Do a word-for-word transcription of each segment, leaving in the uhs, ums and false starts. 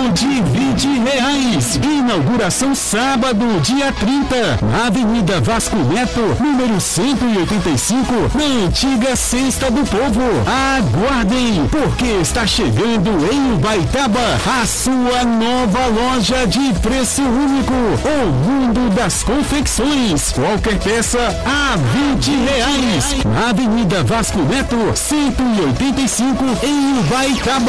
de vinte reais. Inauguração sábado, dia trinta, na Avenida Vasco Neto, número cento e oitenta e cinco, na antiga Cesta do Povo. Aguardem, porque está chegando em Ubaitaba a sua nova loja de preço único, o Mundo das Confecções. Qualquer peça a vinte reais. Na Avenida Vasco Neto, cento e oitenta e cinco, em Ubaitaba.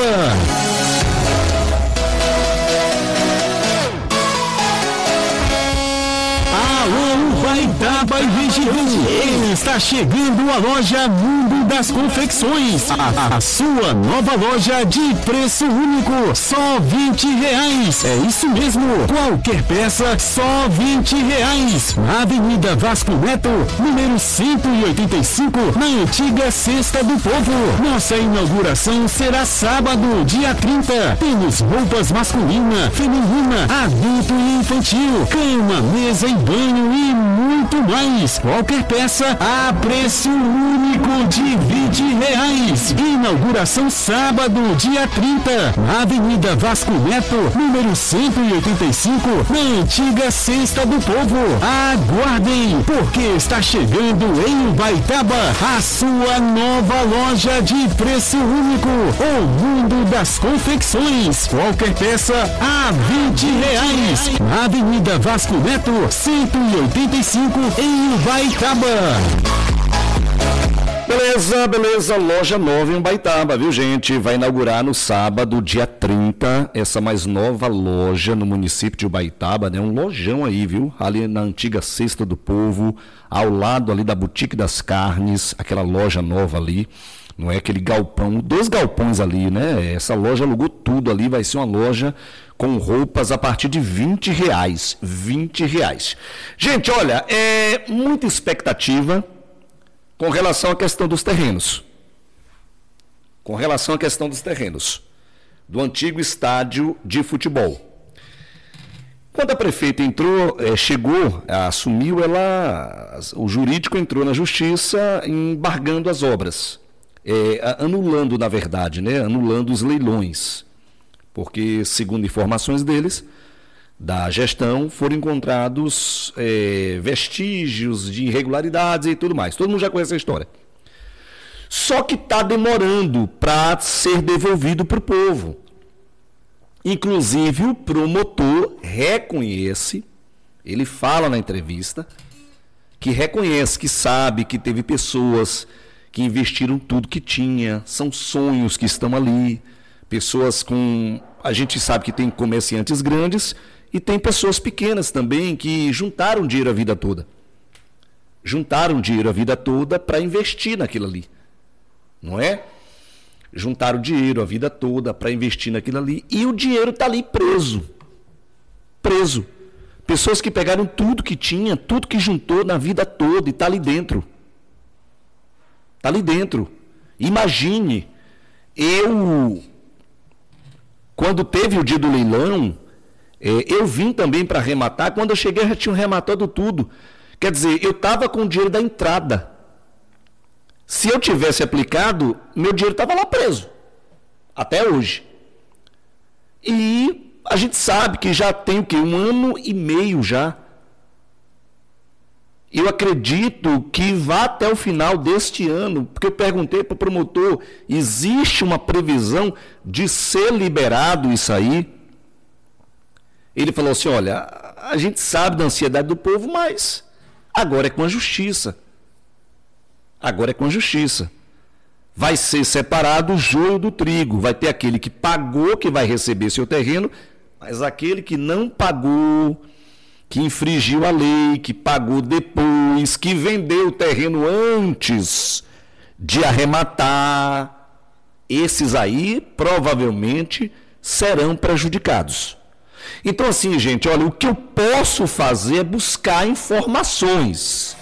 Ubaitaba e região. Está chegando a loja Mundo das Confecções, a, a sua nova loja de preço único, só vinte reais. É isso mesmo, qualquer peça só vinte reais. Na Avenida Vasco Neto, número cento e oitenta e cinco, na antiga Cesta do Povo. Nossa inauguração será sábado, dia trinta. Temos roupas masculina, feminina, adulto e infantil, cama, mesa e banho e muito mais. Qualquer peça a preço único de vinte reais. Inauguração sábado, dia trinta, na Avenida Vasco Neto, número cento e oitenta e cinco, na antiga Cesta do Povo. Aguardem, porque está chegando em Ubaitaba a sua nova loja de preço único, o Mundo das Confecções. Qualquer peça a vinte reais. Na Avenida Vasco Neto, cento e oitenta e cinco, em Ubaitaba. Beleza, beleza, loja nova em Ubaitaba, viu, gente? Vai inaugurar no sábado, dia trinta, essa mais nova loja no município de Ubaitaba, né? Um lojão aí, viu? Ali na antiga Cesta do Povo, ao lado ali da Boutique das Carnes, aquela loja nova ali. Não é aquele galpão, dois galpões ali, né? Essa loja alugou tudo ali, vai ser uma loja com roupas a partir de vinte reais. vinte reais. Gente, olha, é muita expectativa com relação à questão dos terrenos. Com relação à questão dos terrenos. Do antigo estádio de futebol. Quando a prefeita entrou, é, chegou, assumiu, ela, o jurídico entrou na justiça embargando as obras. É, anulando, na verdade, né? Anulando os leilões. Porque, segundo informações deles, da gestão, foram encontrados é, vestígios de irregularidades e tudo mais. Todo mundo já conhece a história. Só que está demorando para ser devolvido para o povo. Inclusive, o promotor reconhece, ele fala na entrevista, que reconhece, que sabe que teve pessoas que investiram tudo que tinha, são sonhos que estão ali, pessoas com... A gente sabe que tem comerciantes grandes e tem pessoas pequenas também que juntaram dinheiro a vida toda. Juntaram dinheiro a vida toda para investir naquilo ali, não é? Juntaram dinheiro a vida toda para investir naquilo ali e o dinheiro está ali preso. Preso. Pessoas que pegaram tudo que tinha, tudo que juntou na vida toda e está ali dentro. Está ali dentro. Imagine, eu, quando teve o dia do leilão, é, eu vim também para arrematar, quando eu cheguei já tinham rematado tudo. Quer dizer, eu estava com o dinheiro da entrada. Se eu tivesse aplicado, meu dinheiro estava lá preso. Até hoje. E a gente sabe que já tem o quê? Um ano e meio já. Eu acredito que vá até o final deste ano, porque eu perguntei para o promotor, existe uma previsão de ser liberado isso aí? Ele falou assim, olha, a gente sabe da ansiedade do povo, mas agora é com a justiça. Agora é com a justiça. Vai ser separado o joio do trigo, vai ter aquele que pagou, que vai receber seu terreno, mas aquele que não pagou, que infringiu a lei, que pagou depois, que vendeu o terreno antes de arrematar, esses aí provavelmente serão prejudicados. Então assim, gente, olha, o que eu posso fazer é buscar informações.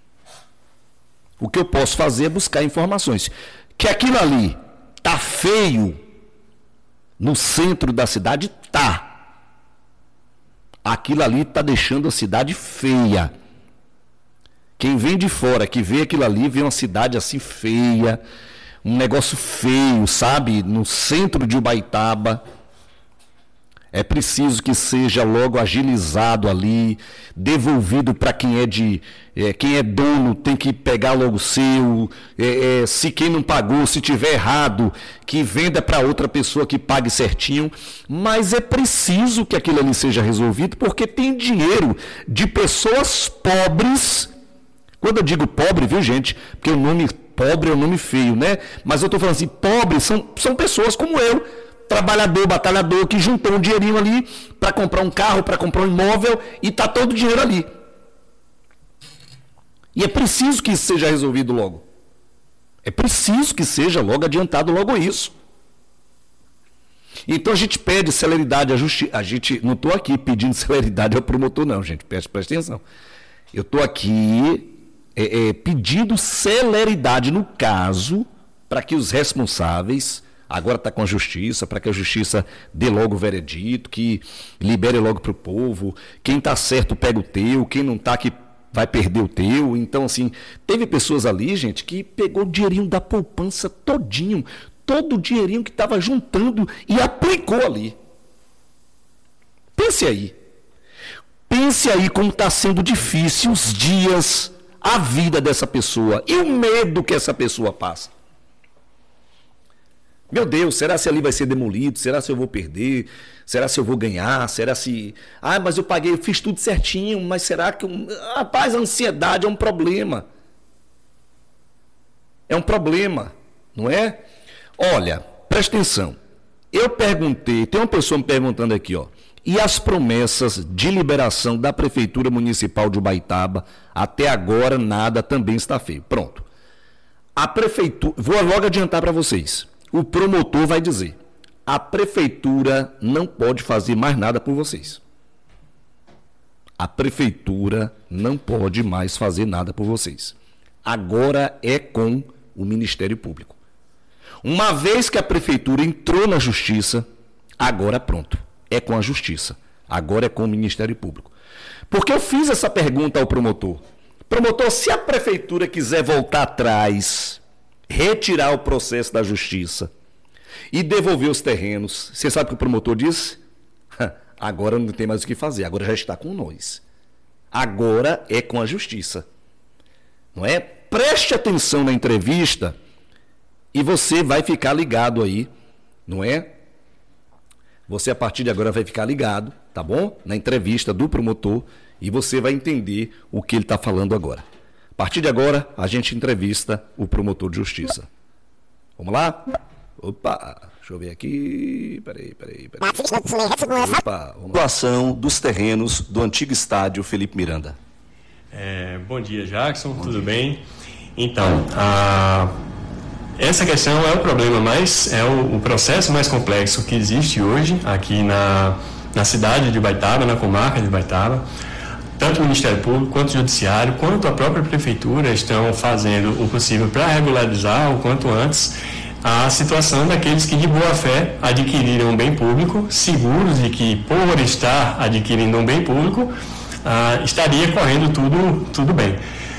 O que eu posso fazer é buscar informações. Que aquilo ali tá feio no centro da cidade, tá. Aquilo ali está deixando a cidade feia. Quem vem de fora, que vê aquilo ali, vê uma cidade assim feia, um negócio feio, sabe? No centro de Ubaitaba. É preciso que seja logo agilizado ali, devolvido para quem é de é, quem é dono, tem que pegar logo o seu. É, é, se quem não pagou, se tiver errado, que venda para outra pessoa que pague certinho. Mas é preciso que aquilo ali seja resolvido, porque tem dinheiro de pessoas pobres. Quando eu digo pobre, viu, gente? Porque o nome pobre é um nome feio, né? Mas eu estou falando assim, pobres são, são pessoas como eu. Trabalhador, batalhador, que juntou um dinheirinho ali para comprar um carro, para comprar um imóvel, e está todo o dinheiro ali. E é preciso que isso seja resolvido logo. É preciso que seja logo adiantado logo isso. Então a gente pede celeridade à justiça. A gente não estou aqui pedindo celeridade ao promotor, não, gente. Preste, preste atenção. Eu estou aqui é, é, pedindo celeridade no caso para que os responsáveis... Agora está com a justiça, para que a justiça dê logo o veredito, que libere logo para o povo. Quem está certo pega o teu, quem não está que vai perder o teu. Então, assim, teve pessoas ali, gente, que pegou o dinheirinho da poupança todinho, todo o dinheirinho que estava juntando e aplicou ali. Pense aí. Pense aí como está sendo difícil os dias, a vida dessa pessoa e o medo que essa pessoa passa. Meu Deus, será se ali vai ser demolido? Será se eu vou perder? Será se eu vou ganhar? Será se... Ah, mas eu paguei, eu fiz tudo certinho, mas será que... Eu... Rapaz, a ansiedade é um problema. É um problema, não é? Olha, presta atenção. Eu perguntei, tem uma pessoa me perguntando aqui, ó. E as promessas de liberação da Prefeitura Municipal de Ubaitaba, até agora nada também está feito. Pronto. A Prefeitura... Vou logo adiantar para vocês. O promotor vai dizer, a prefeitura não pode fazer mais nada por vocês. A prefeitura não pode mais fazer nada por vocês. Agora é com o Ministério Público. Uma vez que a prefeitura entrou na justiça, agora pronto, é com a justiça. Agora é com o Ministério Público. Porque eu fiz essa pergunta ao promotor. Promotor, se a prefeitura quiser voltar atrás... retirar o processo da justiça e devolver os terrenos, você sabe o que o promotor disse? Agora não tem mais o que fazer, agora já está com nós. Agora é com a justiça. Não é? Preste atenção na entrevista e você vai ficar ligado aí, não é? Você a partir de agora vai ficar ligado, tá bom? Na entrevista do promotor e você vai entender o que ele está falando agora. A partir de agora, a gente entrevista o promotor de justiça. Vamos lá? Opa, deixa eu ver aqui. Peraí, peraí, peraí. Opa, vamos lá. Doação dos terrenos do antigo estádio Felipe Miranda. É, bom dia, Jackson, bom tudo dia. Bem? Então, a, essa questão é o problema mais, é o, o processo mais complexo que existe hoje aqui na, na cidade de Ubaitaba, na comarca de Ubaitaba. Tanto o Ministério Público, quanto o Judiciário, quanto a própria Prefeitura estão fazendo o possível para regularizar o quanto antes a situação daqueles que de boa fé adquiriram um bem público, seguros de que por estar adquirindo um bem público, ah, estaria correndo tudo, tudo bem.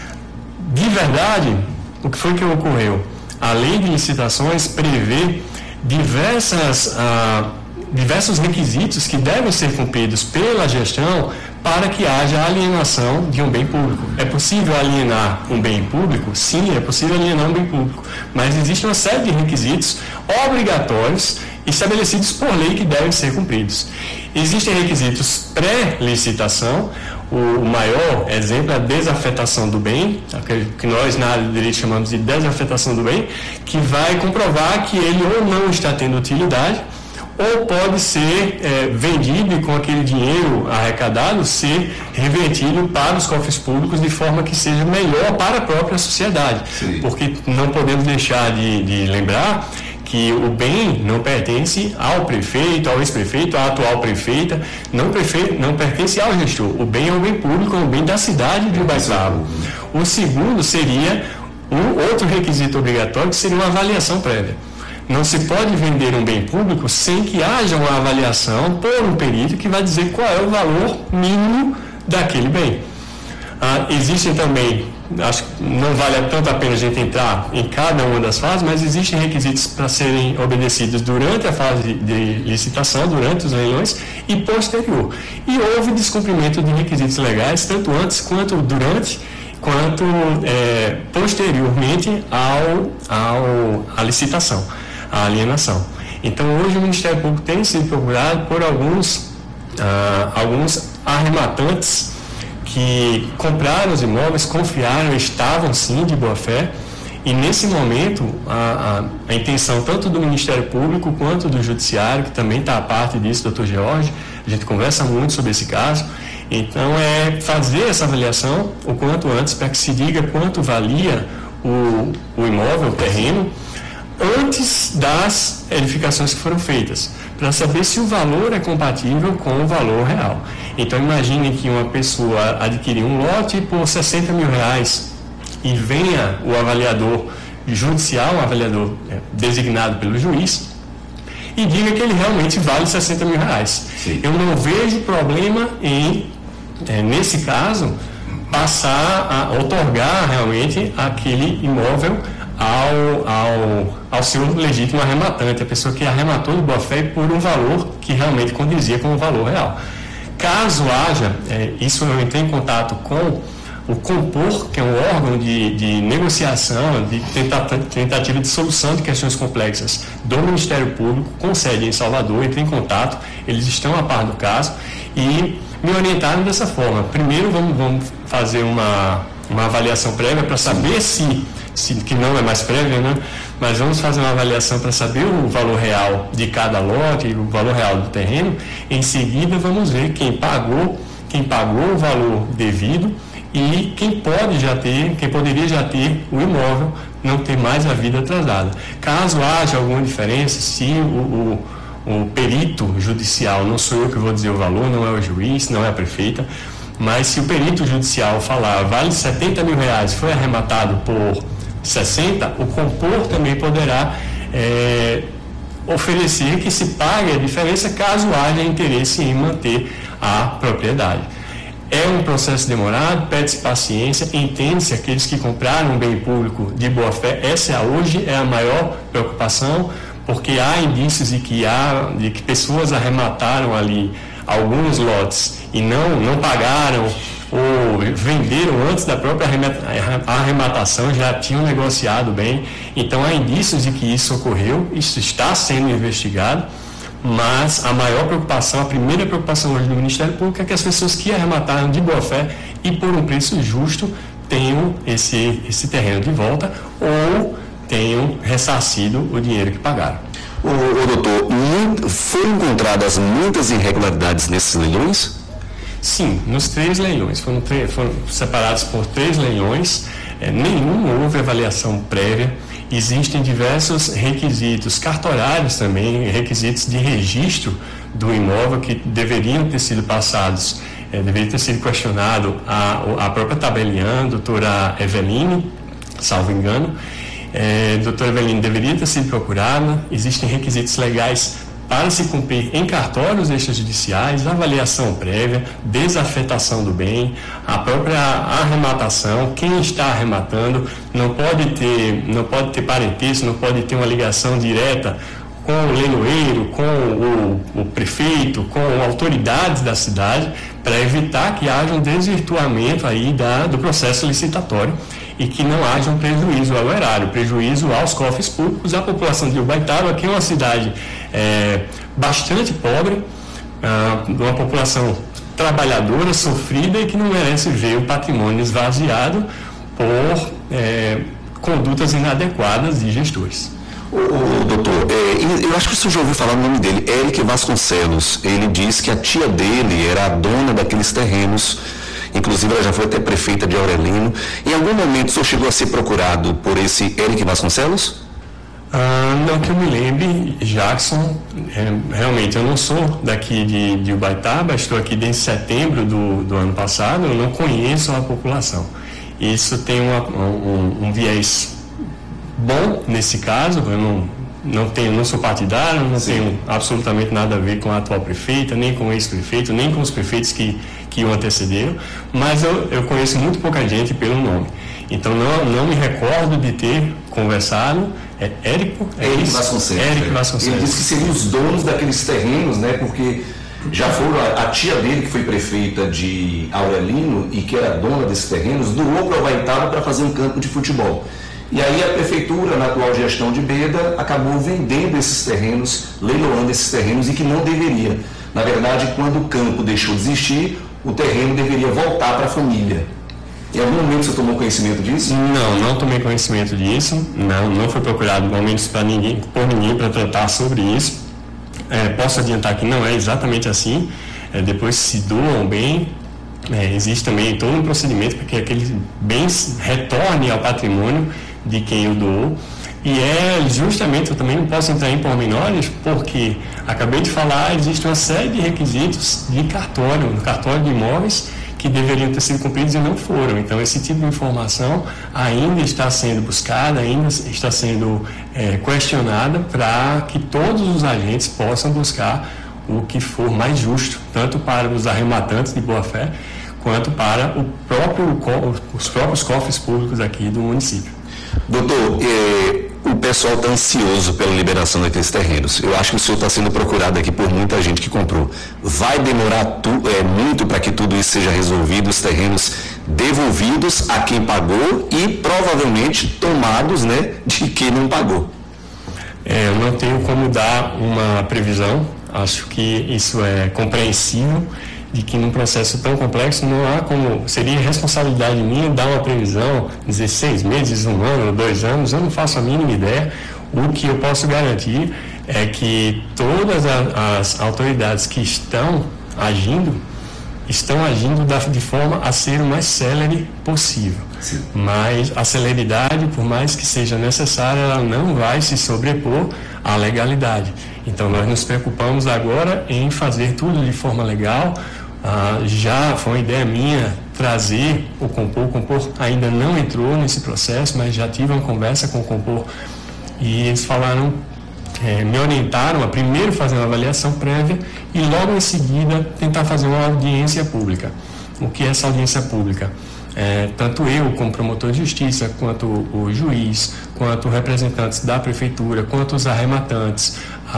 De verdade, o que foi que ocorreu? A lei de licitações prevê diversas, ah, diversos requisitos que devem ser cumpridos pela gestão para que haja alienação de um bem público. É possível alienar um bem público? Sim, é possível alienar um bem público, mas existe uma série de requisitos obrigatórios estabelecidos por lei que devem ser cumpridos. Existem requisitos pré-licitação. O maior exemplo é a desafetação do bem, que nós na área de direito chamamos de desafetação do bem, que vai comprovar que ele ou não está tendo utilidade, ou pode ser é, vendido e com aquele dinheiro arrecadado ser revertido para os cofres públicos de forma que seja melhor para a própria sociedade. Sim. Porque não podemos deixar de, de lembrar que o bem não pertence ao prefeito, ao ex-prefeito, à atual prefeita, não, prefe... não pertence ao gestor. O bem é um bem público, é um bem da cidade de Ubaitaba. O segundo seria um outro requisito obrigatório, que seria uma avaliação prévia. Não se pode vender um bem público sem que haja uma avaliação por um perito que vai dizer qual é o valor mínimo daquele bem. Ah, existem também acho que não vale tanto a pena a gente entrar em cada uma das fases, mas existem requisitos para serem obedecidos durante a fase de licitação, durante os leilões e posterior. E houve descumprimento de requisitos legais, tanto antes quanto durante, quanto é, posteriormente ao, ao, à licitação, à alienação. Então, hoje o Ministério Público tem sido procurado por alguns, ah, alguns arrematantes que compraram os imóveis, confiaram, estavam sim de boa fé, e nesse momento a, a, a intenção tanto do Ministério Público quanto do Judiciário, que também está a parte disso, doutor George, a gente conversa muito sobre esse caso, então é fazer essa avaliação o quanto antes para que se diga quanto valia o, o imóvel, o terreno, antes das edificações que foram feitas, para saber se o valor é compatível com o valor real. Então imagine que uma pessoa adquirir um lote por sessenta mil reais e venha o avaliador judicial, um avaliador é, designado pelo juiz, e diga que ele realmente vale sessenta mil reais. Sim. Eu não vejo problema em, é, nesse caso, passar a otorgar realmente aquele imóvel Ao, ao, ao seu legítimo arrematante, a pessoa que arrematou de boa fé por um valor que realmente condizia com o valor real. Caso haja, é, isso eu entrei em contato com o Compor, que é um órgão de, de negociação, de tentativa, tentativa de solução de questões complexas do Ministério Público, com sede em Salvador, entrei em contato, eles estão a par do caso e me orientaram dessa forma. Primeiro vamos, vamos fazer uma, uma avaliação prévia para saber se que não é mais prévia, né? Mas vamos fazer uma avaliação para saber o valor real de cada lote, o valor real do terreno. Em seguida, vamos ver quem pagou, quem pagou o valor devido e quem pode já ter, quem poderia já ter o imóvel, não ter mais a vida atrasada. Caso haja alguma diferença, se o, o, o perito judicial, não sou eu que vou dizer o valor, não é o juiz, não é a prefeita, mas se o perito judicial falar vale setenta mil reais, foi arrematado por sessenta, o Compor também poderá é, oferecer que se pague a diferença caso haja interesse em manter a propriedade. É um processo demorado, pede-se paciência, entende-se aqueles que compraram um bem público de boa fé, essa é, hoje é a maior preocupação, porque há indícios de que, há, de que pessoas arremataram ali alguns lotes e não, não pagaram ou venderam antes da própria arrematação, já tinham negociado bem. Então há indícios de que isso ocorreu, isso está sendo investigado, mas a maior preocupação, a primeira preocupação hoje do Ministério Público é que as pessoas que arremataram de boa fé e por um preço justo tenham esse, esse terreno de volta ou tenham ressarcido o dinheiro que pagaram. Ô, ô doutor, foram encontradas muitas irregularidades nesses leilões? Sim, nos três leilões, foram, foram separados por três leilões, é, nenhum houve avaliação prévia, existem diversos requisitos cartorários também, requisitos de registro do imóvel que deveriam ter sido passados, é, deveria ter sido questionado a, a própria tabeliã, a doutora Eveline, salvo engano, é, doutora Eveline deveria ter sido procurada, existem requisitos legais para se cumprir em cartórios extrajudiciais, avaliação prévia, desafetação do bem, a própria arrematação, quem está arrematando não pode ter, não pode ter parentesco, não pode ter uma ligação direta com o leiloeiro, com o, o prefeito, com autoridades da cidade, para evitar que haja um desvirtuamento aí da, do processo licitatório e que não haja um prejuízo ao erário, prejuízo aos cofres públicos, à população de Ubaitaba, que é uma cidade é, bastante pobre, ah, uma população trabalhadora, sofrida e que não merece ver o patrimônio esvaziado por é, condutas inadequadas de gestores. Ô, doutor, é, eu acho que o senhor já ouviu falar o nome dele, Eric Vasconcelos. Ele diz que a tia dele era a dona daqueles terrenos, inclusive ela já foi até prefeita de Aurelino. Em algum momento o senhor chegou a ser procurado por esse Eric Vasconcelos? Ah, não que eu me lembre, Jackson, é, realmente eu não sou daqui de, de Ubaitaba, estou aqui desde setembro do, do ano passado, eu não conheço a população. Isso tem uma, um, um viés bom nesse caso, eu não, não, tenho, não sou partidário, não Sim. tenho absolutamente nada a ver com a atual prefeita, nem com o ex-prefeito, nem com os prefeitos que, que o antecederam, mas eu, eu conheço muito pouca gente pelo nome. Então não, não me recordo de ter conversado. É Érico? É Érico Vasconcelos. Érico Vasconcelos. Ele disse que seriam os donos daqueles terrenos, né? Porque já foram, a, a tia dele, que foi prefeita de Aurelino e que era dona desses terrenos, doou para o Abaitaba para fazer um campo de futebol. E aí a prefeitura, na atual gestão de Beda, acabou vendendo esses terrenos, leiloando esses terrenos, e que não deveria. Na verdade, quando o campo deixou de existir, o terreno deveria voltar para a família. Em algum momento você tomou conhecimento disso? Não, não tomei conhecimento disso. Não, não foi procurado momentos para ninguém, por ninguém para tratar sobre isso. É, posso adiantar que não é exatamente assim. É, depois se doam bem, é, existe também todo um procedimento para que aqueles bens retornem ao patrimônio de quem o doou. E é justamente, eu também não posso entrar em pormenores, porque acabei de falar, existe uma série de requisitos de cartório, no cartório de imóveis, que deveriam ter sido cumpridos e não foram. Então, esse tipo de informação ainda está sendo buscada, ainda está sendo é, questionada, para que todos os agentes possam buscar o que for mais justo, tanto para os arrematantes de boa-fé, quanto para o próprio, os próprios cofres públicos aqui do município. Doutor, eh, o pessoal está ansioso pela liberação daqueles terrenos. Eu acho que o senhor está sendo procurado aqui por muita gente que comprou. Vai demorar tu, é, muito para que tudo isso seja resolvido, os terrenos devolvidos a quem pagou e provavelmente tomados, né, de quem não pagou. É, eu não tenho como dar uma previsão. Acho que isso é compreensível, de que num processo tão complexo não há como, seria responsabilidade minha dar uma previsão, dizer seis meses, um ano, dois anos, eu não faço a mínima ideia. O que eu posso garantir é que todas a, as autoridades que estão agindo, estão agindo da, de forma a ser o mais célere possível. Sim. Mas a celeridade, por mais que seja necessária, ela não vai se sobrepor à legalidade. Então nós nos preocupamos agora em fazer tudo de forma legal. Ah, já foi uma ideia minha trazer o Compor. O Compor ainda não entrou nesse processo, mas já tive uma conversa com o Compor e eles falaram, é, me orientaram a primeiro fazer uma avaliação prévia e logo em seguida tentar fazer uma audiência pública. O que é essa audiência pública? É, tanto eu, como promotor de justiça, quanto o juiz, quanto representantes da prefeitura, quanto os arrematantes,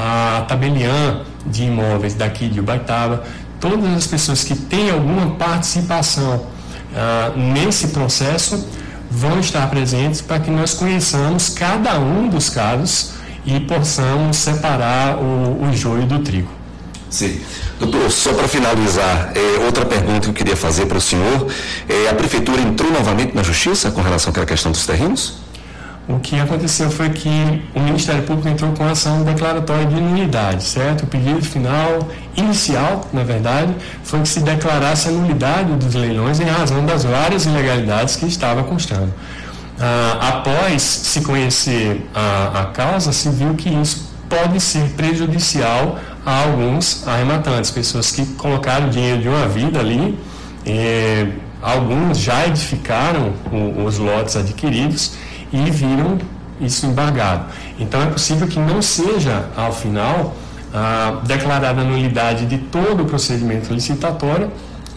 a tabeliã de imóveis daqui de Ubaitaba, todas as pessoas que têm alguma participação ah, nesse processo vão estar presentes para que nós conheçamos cada um dos casos e possamos separar o, o joio do trigo. Sim. Doutor, só para finalizar, é, outra pergunta que eu queria fazer para o senhor, é, a prefeitura entrou novamente na justiça com relação àquela questão dos terrenos? O que aconteceu foi que o Ministério Público entrou com ação declaratória de nulidade, certo? O pedido final, inicial, na verdade, foi que se declarasse a nulidade dos leilões em razão das várias ilegalidades que estava constando. Ah, após se conhecer a, a causa, se viu que isso pode ser prejudicial a alguns arrematantes, pessoas que colocaram o dinheiro de uma vida ali, eh, alguns já edificaram o, os lotes adquiridos e viram isso embargado. Então é possível que não seja, ao final, ah, declarada a nulidade de todo o procedimento licitatório,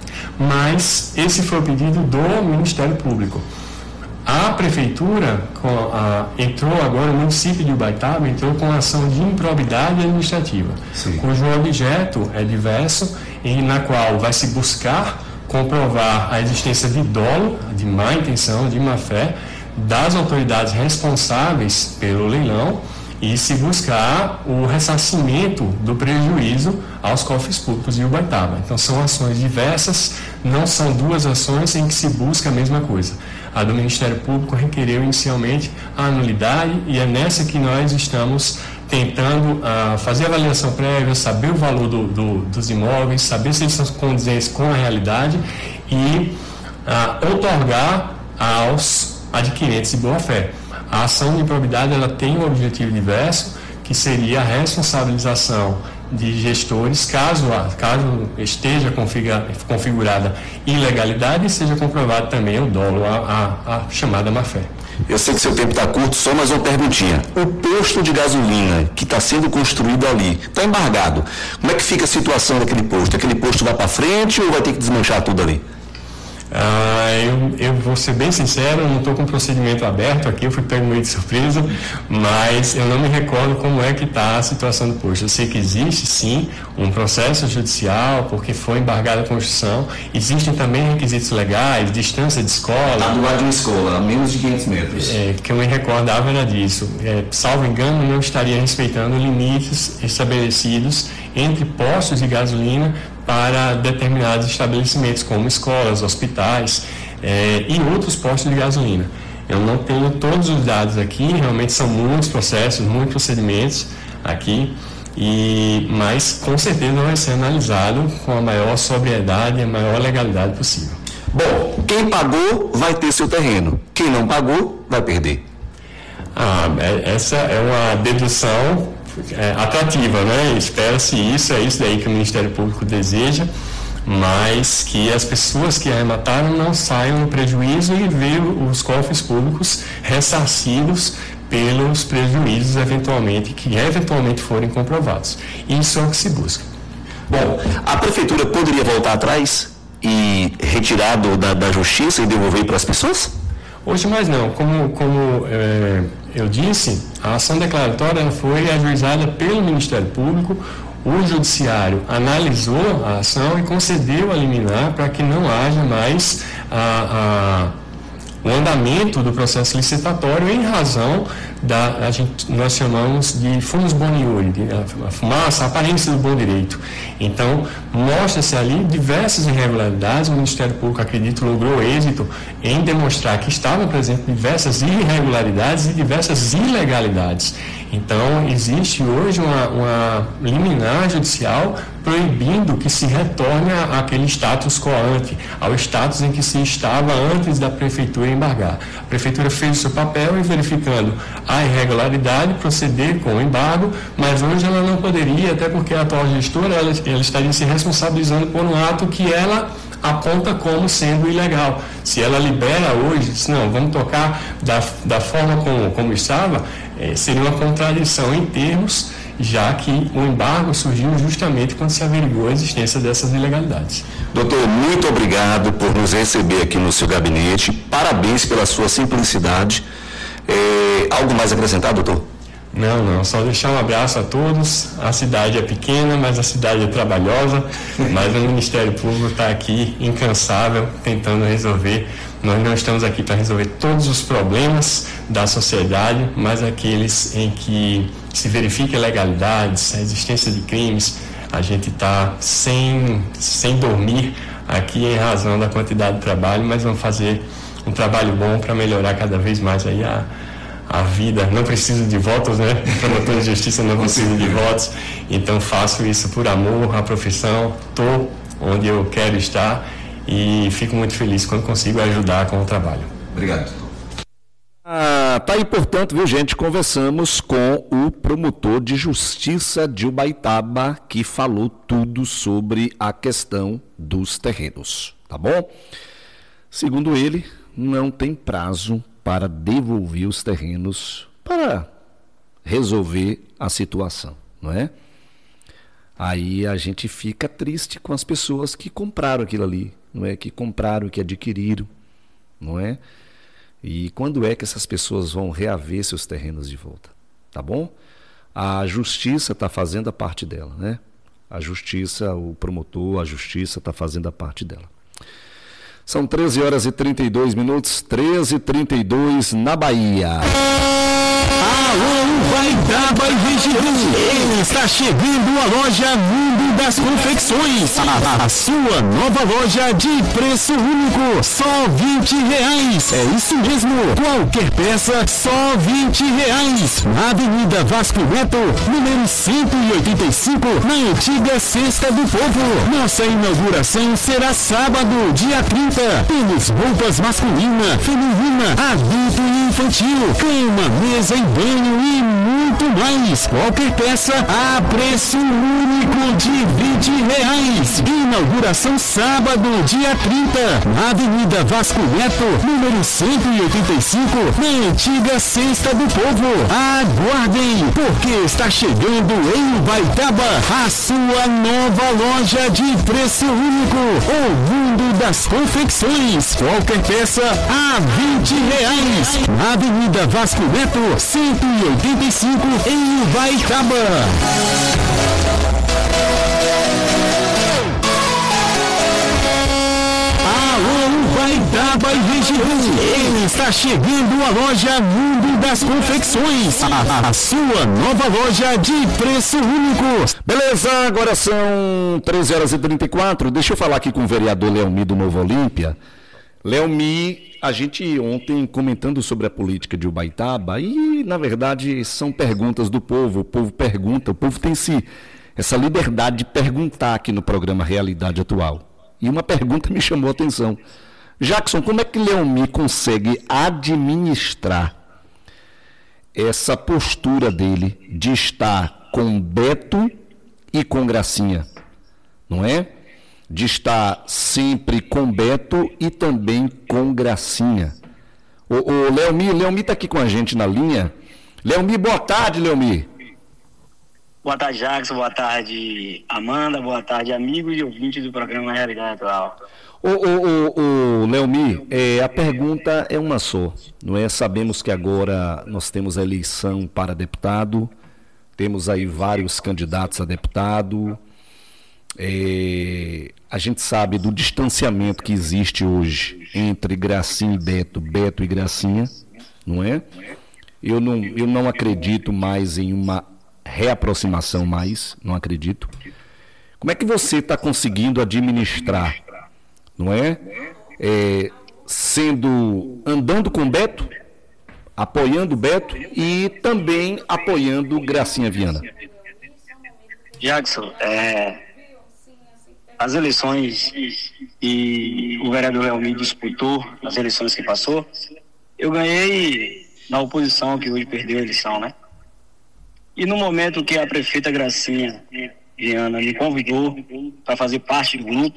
mas esse foi o pedido do Ministério Público. A prefeitura com, a, entrou agora, o município de Ubaitaba entrou com ação de improbidade administrativa, Sim. cujo objeto é diverso e na qual vai se buscar comprovar a existência de dolo, de má intenção, de má fé, das autoridades responsáveis pelo leilão e se buscar o ressarcimento do prejuízo aos cofres públicos de Ubaitaba. Então são ações diversas, não são duas ações em que se busca a mesma coisa. A do Ministério Público requereu inicialmente a nulidade e é nessa que nós estamos tentando uh, fazer a avaliação prévia, saber o valor do, do, dos imóveis, saber se eles são condizentes com a realidade e uh, otorgar aos adquirentes de boa-fé. A ação de improbidade ela tem um objetivo diverso, que seria a responsabilização de gestores, caso, caso esteja configura, configurada ilegalidade e seja comprovado também o dolo, a, a, a chamada má-fé. Eu sei que seu tempo está curto, só mais uma perguntinha. O posto de gasolina que está sendo construído ali, está embargado. Como é que fica a situação daquele posto? Aquele posto vai para frente ou vai ter que desmanchar tudo ali? Ah, eu, eu vou ser bem sincero, eu não estou com o procedimento aberto aqui, eu fui pego meio de surpresa, mas eu não me recordo como é que está a situação do posto. Eu sei que existe, sim, um processo judicial, porque foi embargada a construção. Existem também requisitos legais, distância de escola. Está do lado de uma escola, a menos de quinhentos metros. É, que eu me recordava era disso. É, salvo engano, não estaria respeitando limites estabelecidos entre postos de gasolina para determinados estabelecimentos, como escolas, hospitais é, e outros postos de gasolina. Eu não tenho todos os dados aqui, realmente são muitos processos, muitos procedimentos aqui, e, mas com certeza vai ser analisado com a maior sobriedade e a maior legalidade possível. Bom, quem pagou vai ter seu terreno, quem não pagou vai perder. Ah, essa é uma dedução É, atrativa, né? Espera-se isso, é isso daí que o Ministério Público deseja, mas que as pessoas que arremataram não saiam no prejuízo e vejam os cofres públicos ressarcidos pelos prejuízos eventualmente, que eventualmente forem comprovados. Isso é o que se busca. Bom, a Prefeitura poderia voltar atrás e retirar do, da, da Justiça e devolver para as pessoas? Hoje mais não. Como, como é, eu disse, a ação declaratória foi ajuizada pelo Ministério Público, o Judiciário analisou a ação e concedeu a liminar para que não haja mais a, a, o andamento do processo licitatório em razão da, a gente, nós chamamos de fumus boni iure, a fumaça, a aparência do bom direito. Então, mostra-se ali diversas irregularidades, o Ministério Público, acredito, logrou êxito em demonstrar que estavam presentes diversas irregularidades e diversas ilegalidades. Então, existe hoje uma, uma liminar judicial proibindo que se retorne àquele status quo ante, ao status em que se estava antes da Prefeitura embargar. A Prefeitura fez o seu papel e, verificando a irregularidade, proceder com o embargo, mas hoje ela não poderia, até porque a atual gestora ela, ela estaria se responsabilizando por um ato que ela aponta como sendo ilegal. Se ela libera hoje, se não, vamos tocar da, da forma como, como estava, eh, seria uma contradição em termos, já que o embargo surgiu justamente quando se averigou a existência dessas ilegalidades. Doutor, muito obrigado por nos receber aqui no seu gabinete. Parabéns pela sua simplicidade. É, algo mais a acrescentar, doutor? Não, não, só deixar um abraço a todos. A cidade é pequena, mas a cidade é trabalhosa, mas o Ministério Público está aqui incansável, tentando resolver. Nós não estamos aqui para resolver todos os problemas da sociedade, mas aqueles em que se verifica ilegalidades, a existência de crimes, a gente está sem, sem dormir aqui em razão da quantidade de trabalho, mas vamos fazer um trabalho bom para melhorar cada vez mais aí a a vida. Não preciso de votos, né? O promotor de justiça não precisa de votos, então faço isso por amor à profissão, estou onde eu quero estar e fico muito feliz quando consigo ajudar com o trabalho. Obrigado. Ah, tá aí, portanto, viu, gente, conversamos com o promotor de justiça de Ubaitaba, que falou tudo sobre a questão dos terrenos, tá bom? Segundo ele, não tem prazo para devolver os terrenos, para resolver a situação, não é? Aí a gente fica triste com as pessoas que compraram aquilo ali, não é? Que compraram, que adquiriram, não é? E quando é que essas pessoas vão reaver seus terrenos de volta, tá bom? A justiça está fazendo a parte dela, né? A justiça, o promotor, a justiça está fazendo a parte dela. São treze horas e trinta e dois minutos, treze e trinta e dois na Bahia. Alô, Ubaitaba e região. Está chegando a loja Mundo das Confecções. A, a sua nova loja de preço único, só vinte reais. É isso mesmo. Qualquer peça, só vinte reais. Na Avenida Vasco Neto, número cento e oitenta e cinco, na antiga Cesta do Povo. Nossa inauguração será sábado, dia trinta. Temos roupas masculina, feminina, adulto e infantil, cama, mesa e banho banho e muito mais. Qualquer peça a preço único de vinte reais. Inauguração sábado, dia trinta, na Avenida Vasco Neto, número cento e oitenta e cinco, na antiga Cesta do Povo. Aguardem, porque está chegando em Ubaitaba a sua nova loja de preço único, o Mundo das Confecções. Qualquer peça a vinte reais. Na Avenida Vasco Neto, cento e oitenta e cinco, em Ubaitaba. Ubaitaba e região. Está chegando a loja Mundo das Confecções, a, a sua nova loja de preço único. Beleza, agora são treze horas e trinta e quatro. Deixa eu falar aqui com o vereador Leomi do Novo Olímpia. Leomi, a gente ontem comentando sobre a política de Ubaitaba e, na verdade, são perguntas do povo. O povo pergunta, o povo tem esse, essa liberdade de perguntar aqui no programa Realidade Atual. E uma pergunta me chamou a atenção. Jackson, como é que Leomi consegue administrar essa postura dele de estar com Beto e com Gracinha, não é? De estar sempre com Beto e também com Gracinha. O, o Leomi, Leomi está aqui com a gente na linha. Leomi, boa tarde, Leomi. Boa tarde, Jackson. Boa tarde, Amanda. Boa tarde, amigos e ouvintes do programa Realidade Atual. O, o, o, o Leomi, é, a pergunta é uma só, não é? Sabemos que agora nós temos a eleição para deputado, temos aí vários candidatos a deputado, é, a gente sabe do distanciamento que existe hoje entre Gracinha e Beto, Beto e Gracinha, não é? Eu não, eu não acredito mais em uma reaproximação mais, não acredito. Como é que você está conseguindo administrar, não é? é? Sendo, andando com Beto, apoiando Beto e também apoiando Gracinha Viana. Jackson, é, as eleições e o vereador Leomi disputou, as eleições que passou, eu ganhei na oposição, que hoje perdeu a eleição, né? E no momento que a prefeita Gracinha Viana me convidou para fazer parte do grupo,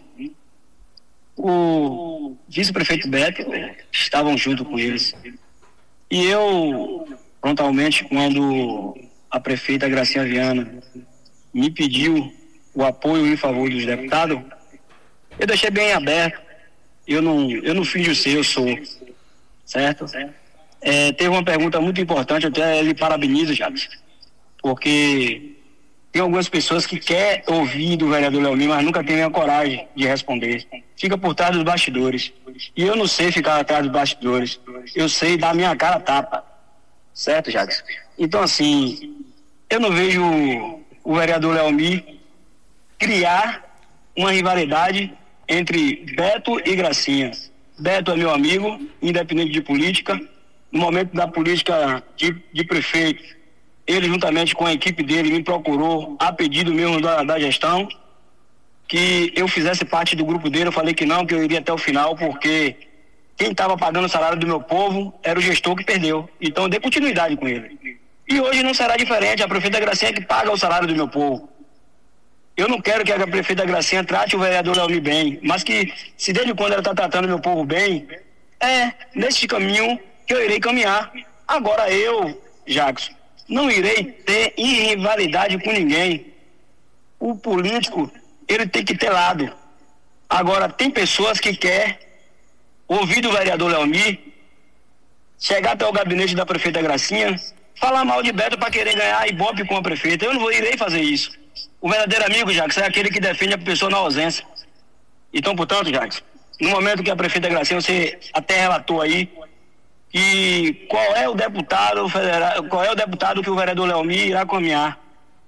o vice-prefeito Beto estavam junto com eles. E eu, prontamente, quando a prefeita Gracinha Viana me pediu o apoio em favor dos deputados, eu deixei bem aberto. Eu não, eu não finjo ser, eu sou. Certo? É, teve uma pergunta muito importante, eu até lhe parabenizo, Jackson, porque tem algumas pessoas que querem ouvir do vereador Leomi, mas nunca têm a coragem de responder. Fica por trás dos bastidores. E eu não sei ficar atrás dos bastidores. Eu sei dar minha cara a tapa. Certo, Jackson? Então, assim, eu não vejo o vereador Leomi criar uma rivalidade entre Beto e Gracinha. Beto é meu amigo, independente de política. No momento da política de, de prefeito, ele, juntamente com a equipe dele, me procurou a pedido mesmo da, da gestão que eu fizesse parte do grupo dele. Eu falei que não, que eu iria até o final, porque quem estava pagando o salário do meu povo era o gestor que perdeu. Então eu dei continuidade com ele. E hoje não será diferente. A prefeita Gracinha é que paga o salário do meu povo. Eu não quero que a prefeita Gracinha trate o vereador Leomi bem, mas que, se desde quando ela está tratando meu povo bem, é nesse caminho que eu irei caminhar. Agora eu, Jackson, não irei ter rivalidade com ninguém. O político, ele tem que ter lado. Agora, tem pessoas que querem ouvir do vereador Leomi, chegar até o gabinete da prefeita Gracinha, falar mal de Beto para querer ganhar ibope com a prefeita. Eu não vou, irei fazer isso. O verdadeiro amigo, Jackson, é aquele que defende a pessoa na ausência. Então, portanto, Jackson, no momento que a prefeita Gracinha, você até relatou aí, e qual é o deputado federal, qual é o deputado que o vereador Leomi irá caminhar.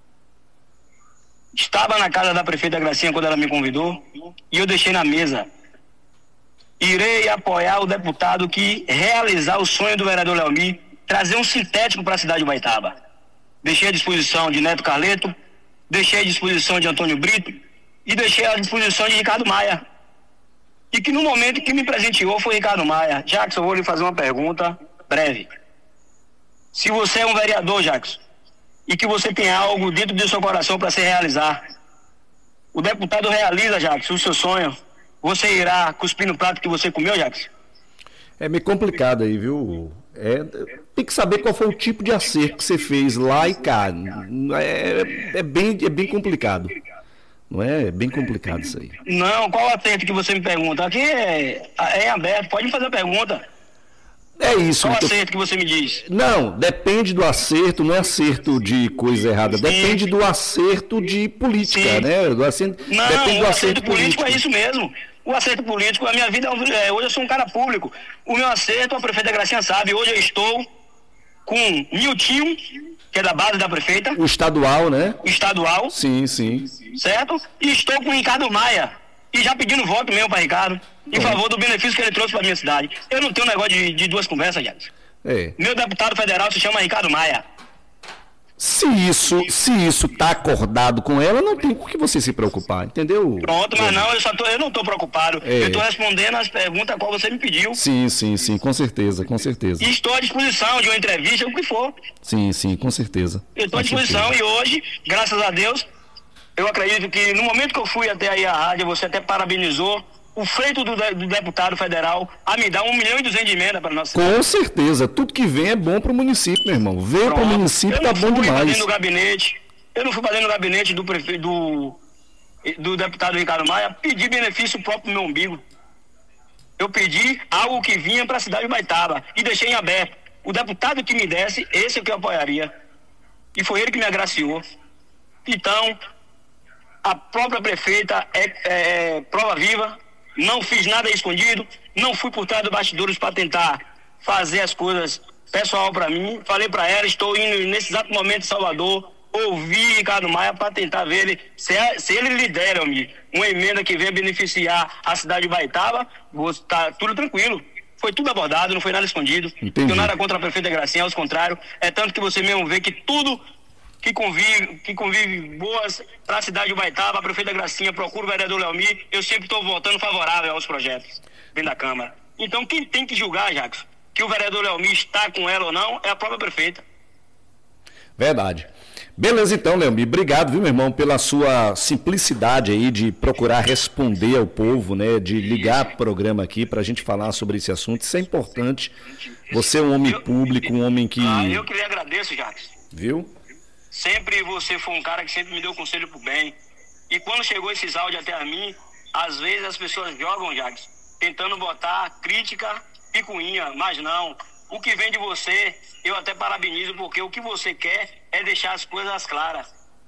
Estava na casa da prefeita Gracinha quando ela me convidou e eu deixei na mesa. Irei apoiar o deputado que realizar o sonho do vereador Leomi, trazer um sintético para a cidade de Ubaitaba. Deixei à disposição de Neto Carleto, deixei à disposição de Antônio Brito e deixei à disposição de Ricardo Maia. E que no momento que me presenteou foi Ricardo Maia. Jackson, eu vou lhe fazer uma pergunta breve. Se você é um vereador, Jackson, e que você tem algo dentro do seu coração para se realizar, o deputado realiza, Jackson, o seu sonho. Você irá cuspir no prato que você comeu, Jackson? É meio complicado aí, viu? É, tem que saber qual foi o tipo de acerto que você fez lá e cá. É, é, bem, é bem complicado. Não é? É bem complicado isso aí. Não, qual acerto que você me pergunta? Aqui é, é aberto, pode me fazer a pergunta. É isso. Qual então... acerto que você me diz? Não, depende do acerto, não é acerto de coisa errada, Sim. depende do acerto de política, Sim. né? Do acerto, não, depende do o acerto acerto político, político é isso mesmo. O acerto político, a minha vida, é, hoje eu sou um cara público. O meu acerto, a prefeita Gracinha sabe, hoje eu estou com Niltinho, que é da base da prefeita. O estadual, né? O estadual. Sim, sim. Certo? E estou com o Ricardo Maia. E já pedindo voto mesmo para Ricardo, em favor do benefício que ele trouxe para minha cidade. Eu não tenho um negócio de, de duas conversas, Jackson. É. Meu deputado federal se chama Ricardo Maia. Se isso se isso está acordado com ela, não tem por que você se preocupar, entendeu? Pronto, mas não, eu, só tô, eu não estou preocupado. É. Eu estou respondendo as perguntas a qual você me pediu. Sim, sim, sim, com certeza, com certeza. E estou à disposição de uma entrevista, o que for. Sim, sim, com certeza. Eu estou à Com disposição certeza. e hoje, graças a Deus, eu acredito que no momento que eu fui até aí à rádio, você até parabenizou o feito do, do deputado federal a me dar um milhão e duzentos de emenda para nossa cidade. Com certeza, tudo que vem é bom para o município, meu irmão. Veio para o município, tá bom Eu não fui para demais. dentro do gabinete, eu não fui para dentro do gabinete do prefeito, do, do deputado Ricardo Maia, pedir benefício próprio pro meu umbigo. Eu pedi algo que vinha para a cidade de Baitaba e deixei em aberto. O deputado que me desse, esse é o que eu apoiaria. E foi ele que me agraciou. Então, a própria prefeita é, é prova viva. Não fiz nada escondido, não fui por trás dos bastidores para tentar fazer as coisas pessoal para mim. Falei para ela, estou indo nesse exato momento em Salvador, ouvi Ricardo Maia para tentar ver ele, se, é, se ele lidera uma emenda que venha beneficiar a cidade de Baitaba, está tudo tranquilo. Foi tudo abordado, não foi nada escondido. Entendi. Não tenho nada contra a prefeita Gracinha, ao contrário. É tanto que você mesmo vê que tudo que convive, que convive boas para a cidade de Baitaba, a prefeita Gracinha procura o vereador Leomir, eu sempre estou votando favorável aos projetos dentro da Câmara. Então quem tem que julgar, Jackson, que o vereador Leomir está com ela ou não, é a própria prefeita. Verdade. Beleza então, Leomir, obrigado, viu, meu irmão, pela sua simplicidade aí de procurar responder ao povo, né, de ligar o programa aqui para a gente falar sobre esse assunto. Isso é importante. Você é um homem público, um homem que... Ah, eu que lhe agradeço, Jackson. Viu? Sempre você foi um cara que sempre me deu conselho pro bem. E quando chegou esses áudios até a mim, às vezes as pessoas jogam, Jackson, tentando botar crítica, picuinha, mas não. O que vem de você, eu até parabenizo, porque o que você quer é deixar as coisas claras.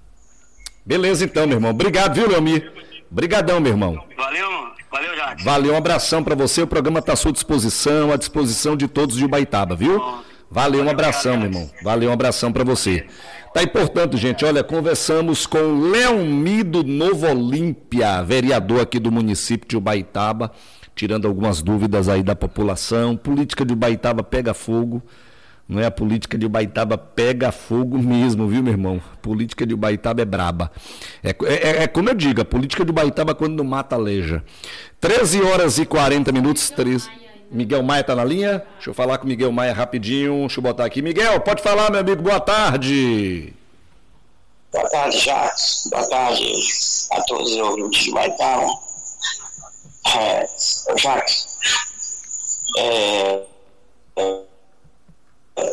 Beleza então, meu irmão. Obrigado, viu, Leomir? Obrigadão, meu irmão. Valeu, valeu, Jackson. Valeu, um abração para você. O programa está à sua disposição, à disposição de todos de Ubaitaba, viu? Valeu, um abração, meu irmão. Valeu, um abração para você. Tá importante, gente. Olha, conversamos com Leomir do Novo Olímpia, vereador aqui do município de Ubaitaba, tirando algumas dúvidas aí da população. Política de Ubaitaba pega fogo. Não é? A política de Ubaitaba pega fogo mesmo, viu, meu irmão? A política de Ubaitaba é braba. É, é, é como eu digo, a política de Ubaitaba quando não mata, aleja. treze horas e quarenta minutos. treze... Miguel Maia tá na linha? Deixa eu falar com o Miguel Maia rapidinho. Deixa eu botar aqui. Miguel, pode falar, meu amigo. Boa tarde. Boa tarde, Jacques. Boa tarde a todos os ouvintes de Baitaba. É, Jacques, é, é, é,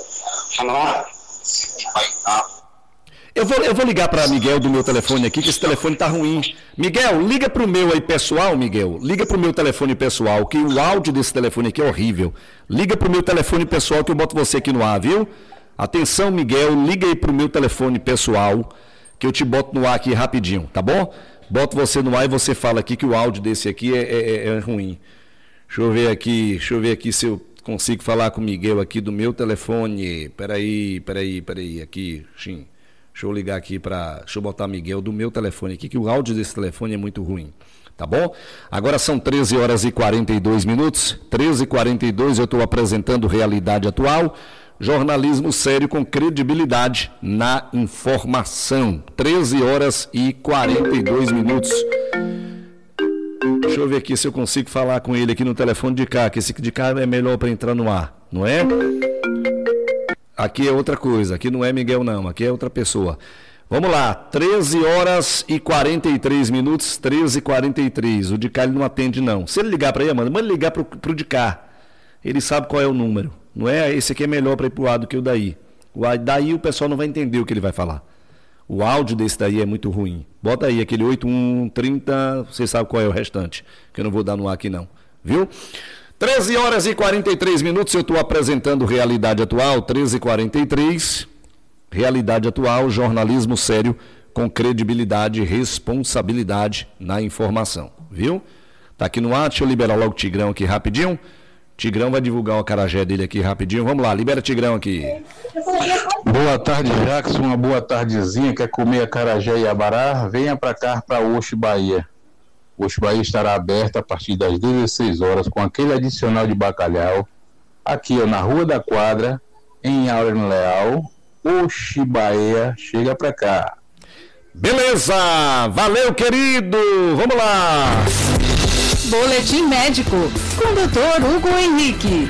eu vou, eu vou ligar para Miguel do meu telefone aqui, que esse telefone tá ruim. Miguel, liga pro meu aí pessoal, Miguel. Liga pro meu telefone pessoal, que o áudio desse telefone aqui é horrível. Liga pro meu telefone pessoal que eu boto você aqui no ar, viu? Atenção, Miguel, liga aí pro meu telefone pessoal, que eu te boto no ar aqui rapidinho, tá bom? Boto você no ar e você fala aqui que o áudio desse aqui é, é, é ruim. Deixa eu ver aqui, deixa eu ver aqui se eu consigo falar com o Miguel aqui do meu telefone. Peraí, peraí, peraí, aqui, Xim. Deixa eu ligar aqui para... Deixa eu botar Miguel do meu telefone aqui, que o áudio desse telefone é muito ruim. Tá bom? Agora são treze horas e quarenta e dois minutos. treze e quarenta e dois, eu estou apresentando Realidade Atual. Jornalismo sério com credibilidade na informação. treze horas e quarenta e dois minutos. Deixa eu ver aqui se eu consigo falar com ele aqui no telefone de cá, que esse de cá é melhor para entrar no ar, não é? Aqui é outra coisa, aqui não é Miguel não, aqui é outra pessoa. Vamos lá, treze horas e quarenta e três minutos, treze e quarenta e três. O de cá ele não atende não. Se ele ligar para aí, Amanda, manda ele ligar para o de cá. Ele sabe qual é o número. Não é? Esse aqui é melhor para ir para o ar do que o daí. O daí o pessoal não vai entender o que ele vai falar. O áudio desse daí é muito ruim. Bota aí aquele oito um trinta, você sabe qual é o restante, que eu não vou dar no ar aqui não. Viu? treze horas e quarenta e três minutos, eu estou apresentando Realidade Atual, treze e quarenta e três. Realidade Atual, jornalismo sério, com credibilidade e responsabilidade na informação, viu? Tá aqui no ar, deixa eu liberar logo o Tigrão aqui rapidinho. Tigrão vai divulgar o acarajé dele aqui rapidinho. Vamos lá, libera Tigrão aqui. Boa tarde, Jackson, uma boa tardezinha. Quer comer acarajé e abará? Venha para cá, para Oxe, Bahia. Oxe, Bahia estará aberta a partir das dezesseis horas com aquele adicional de bacalhau. Aqui, ó, na Rua da Quadra, em Aurélio Leal. Oxe, Bahia, chega pra cá. Beleza, valeu, querido, vamos lá. Boletim médico com o doutor Hugo Henrique.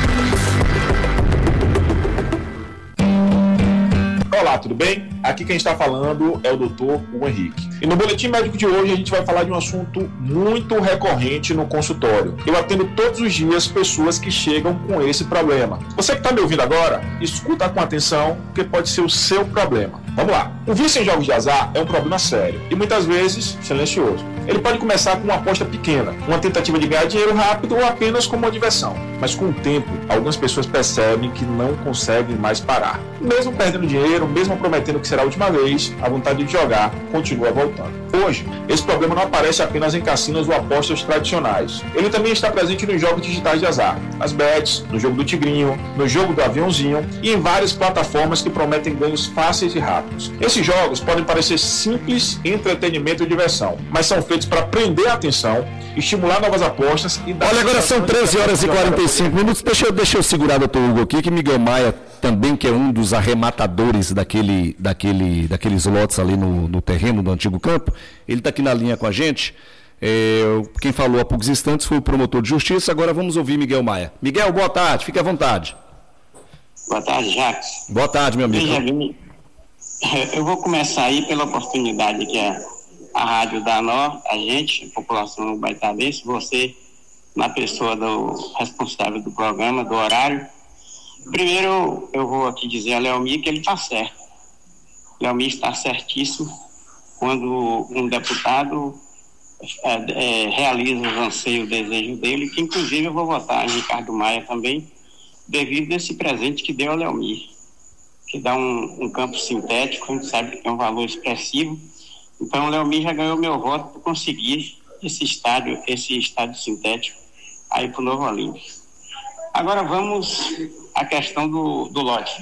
Olá, tudo bem? Aqui quem está falando é o doutor Hugo Henrique. E no Boletim Médico de hoje a gente vai falar de um assunto muito recorrente no consultório. Eu atendo todos os dias pessoas que chegam com esse problema. Você que está me ouvindo agora, escuta com atenção, porque pode ser o seu problema. Vamos lá. O vício em jogos de azar é um problema sério e muitas vezes silencioso. Ele pode começar com uma aposta pequena, uma tentativa de ganhar dinheiro rápido ou apenas como uma diversão. Mas com o tempo, algumas pessoas percebem que não conseguem mais parar. Mesmo perdendo dinheiro, mesmo prometendo que será a última vez, a vontade de jogar continua voltando. Hoje, esse problema não aparece apenas em cassinos ou apostas tradicionais. Ele também está presente nos jogos digitais de azar, nas bets, no jogo do tigrinho, no jogo do aviãozinho e em várias plataformas que prometem ganhos fáceis e rápidos. Esses jogos podem parecer simples, entretenimento e diversão, mas são feitos para prender a atenção, estimular novas apostas e dar... Olha, agora são treze horas e quarenta e cinco minutos. Deixa eu, deixa eu segurar o doutor Hugo aqui, que Miguel Maia também, que é um dos arrematadores daquele, daquele, daqueles lotes ali no, no terreno do antigo campo, ele está aqui na linha com a gente. É, quem falou há poucos instantes foi o promotor de justiça. Agora vamos ouvir Miguel Maia. Miguel, boa tarde, fique à vontade. Boa tarde, Jacques. Boa tarde, meu amigo. Veja bem, eu vou começar aí pela oportunidade que é a rádio dá a nós, a gente, a população baitabense, você, na pessoa do responsável do programa, do horário. Primeiro, eu vou aqui dizer a Leomir que ele está certo. Leomir está certíssimo quando um deputado é, é, realiza os anseios, o desejo dele, que inclusive eu vou votar em Ricardo Maia também, devido a esse presente que deu a Leomir, que dá um, um campo sintético, a gente sabe que tem um valor expressivo. Então o Leomir já ganhou meu voto por conseguir esse estádio, esse estádio sintético aí para o Novo Olímpio. Agora vamos à questão do, do lote.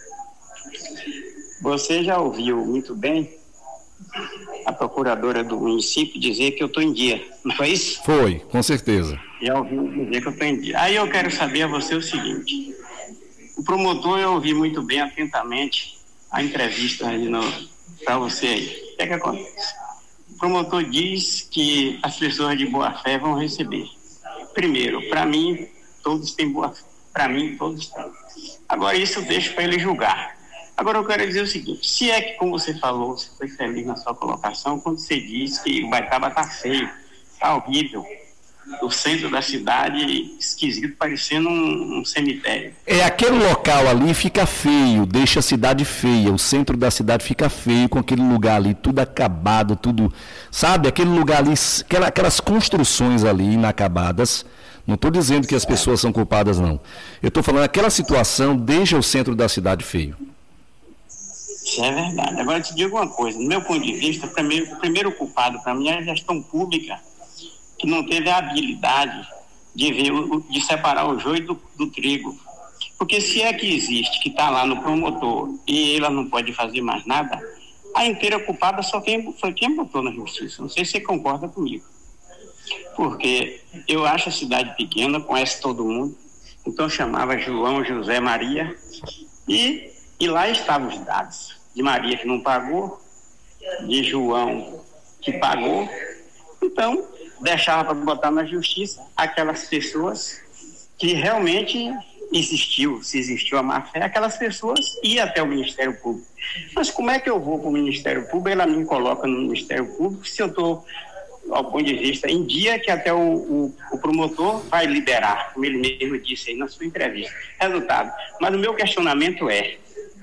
Você já ouviu muito bem a procuradora do município dizer que eu estou em dia, não foi isso? Foi, com certeza. Já ouviu dizer que eu estou em dia. Aí eu quero saber a você o seguinte: o promotor, eu ouvi muito bem, atentamente, a entrevista aí para você aí. O que é que acontece? O promotor diz que as pessoas de boa fé vão receber. Primeiro, para mim, todos têm boa fé. Para mim, todos têm. Agora, isso eu deixo para ele julgar. Agora, eu quero dizer o seguinte: se é que, como você falou, você foi feliz na sua colocação, quando você disse que o Baitaba está feio, está horrível, o centro da cidade esquisito, parecendo um, um cemitério. É, aquele local ali fica feio, deixa a cidade feia, o centro da cidade fica feio com aquele lugar ali, tudo acabado, tudo, sabe, aquele lugar ali, aquelas construções ali inacabadas. Não estou dizendo que as pessoas são culpadas, não. Eu estou falando, aquela situação deixa o centro da cidade feio. Isso é verdade. Agora, eu te digo uma coisa, do meu ponto de vista, o primeiro, o primeiro culpado para mim é a gestão pública, que não teve a habilidade de, ver, de separar o joio do, do trigo. Porque se é que existe, que está lá no promotor, e ela não pode fazer mais nada, a inteira culpada só quem, foi quem botou na justiça. Não sei se você concorda comigo. Porque eu acho a cidade pequena, conhece todo mundo, então chamava João, José, Maria, e, e lá estavam os dados de Maria que não pagou, de João que pagou, então deixava para botar na justiça aquelas pessoas que realmente existiu, se existiu a má-fé, aquelas pessoas iam até o Ministério Público. Mas como é que eu vou para o Ministério Público, ela me coloca no Ministério Público, se eu estou, ao ponto de vista, em dia que até o, o, o promotor vai liberar, como ele mesmo disse aí na sua entrevista. Resultado. Mas o meu questionamento é,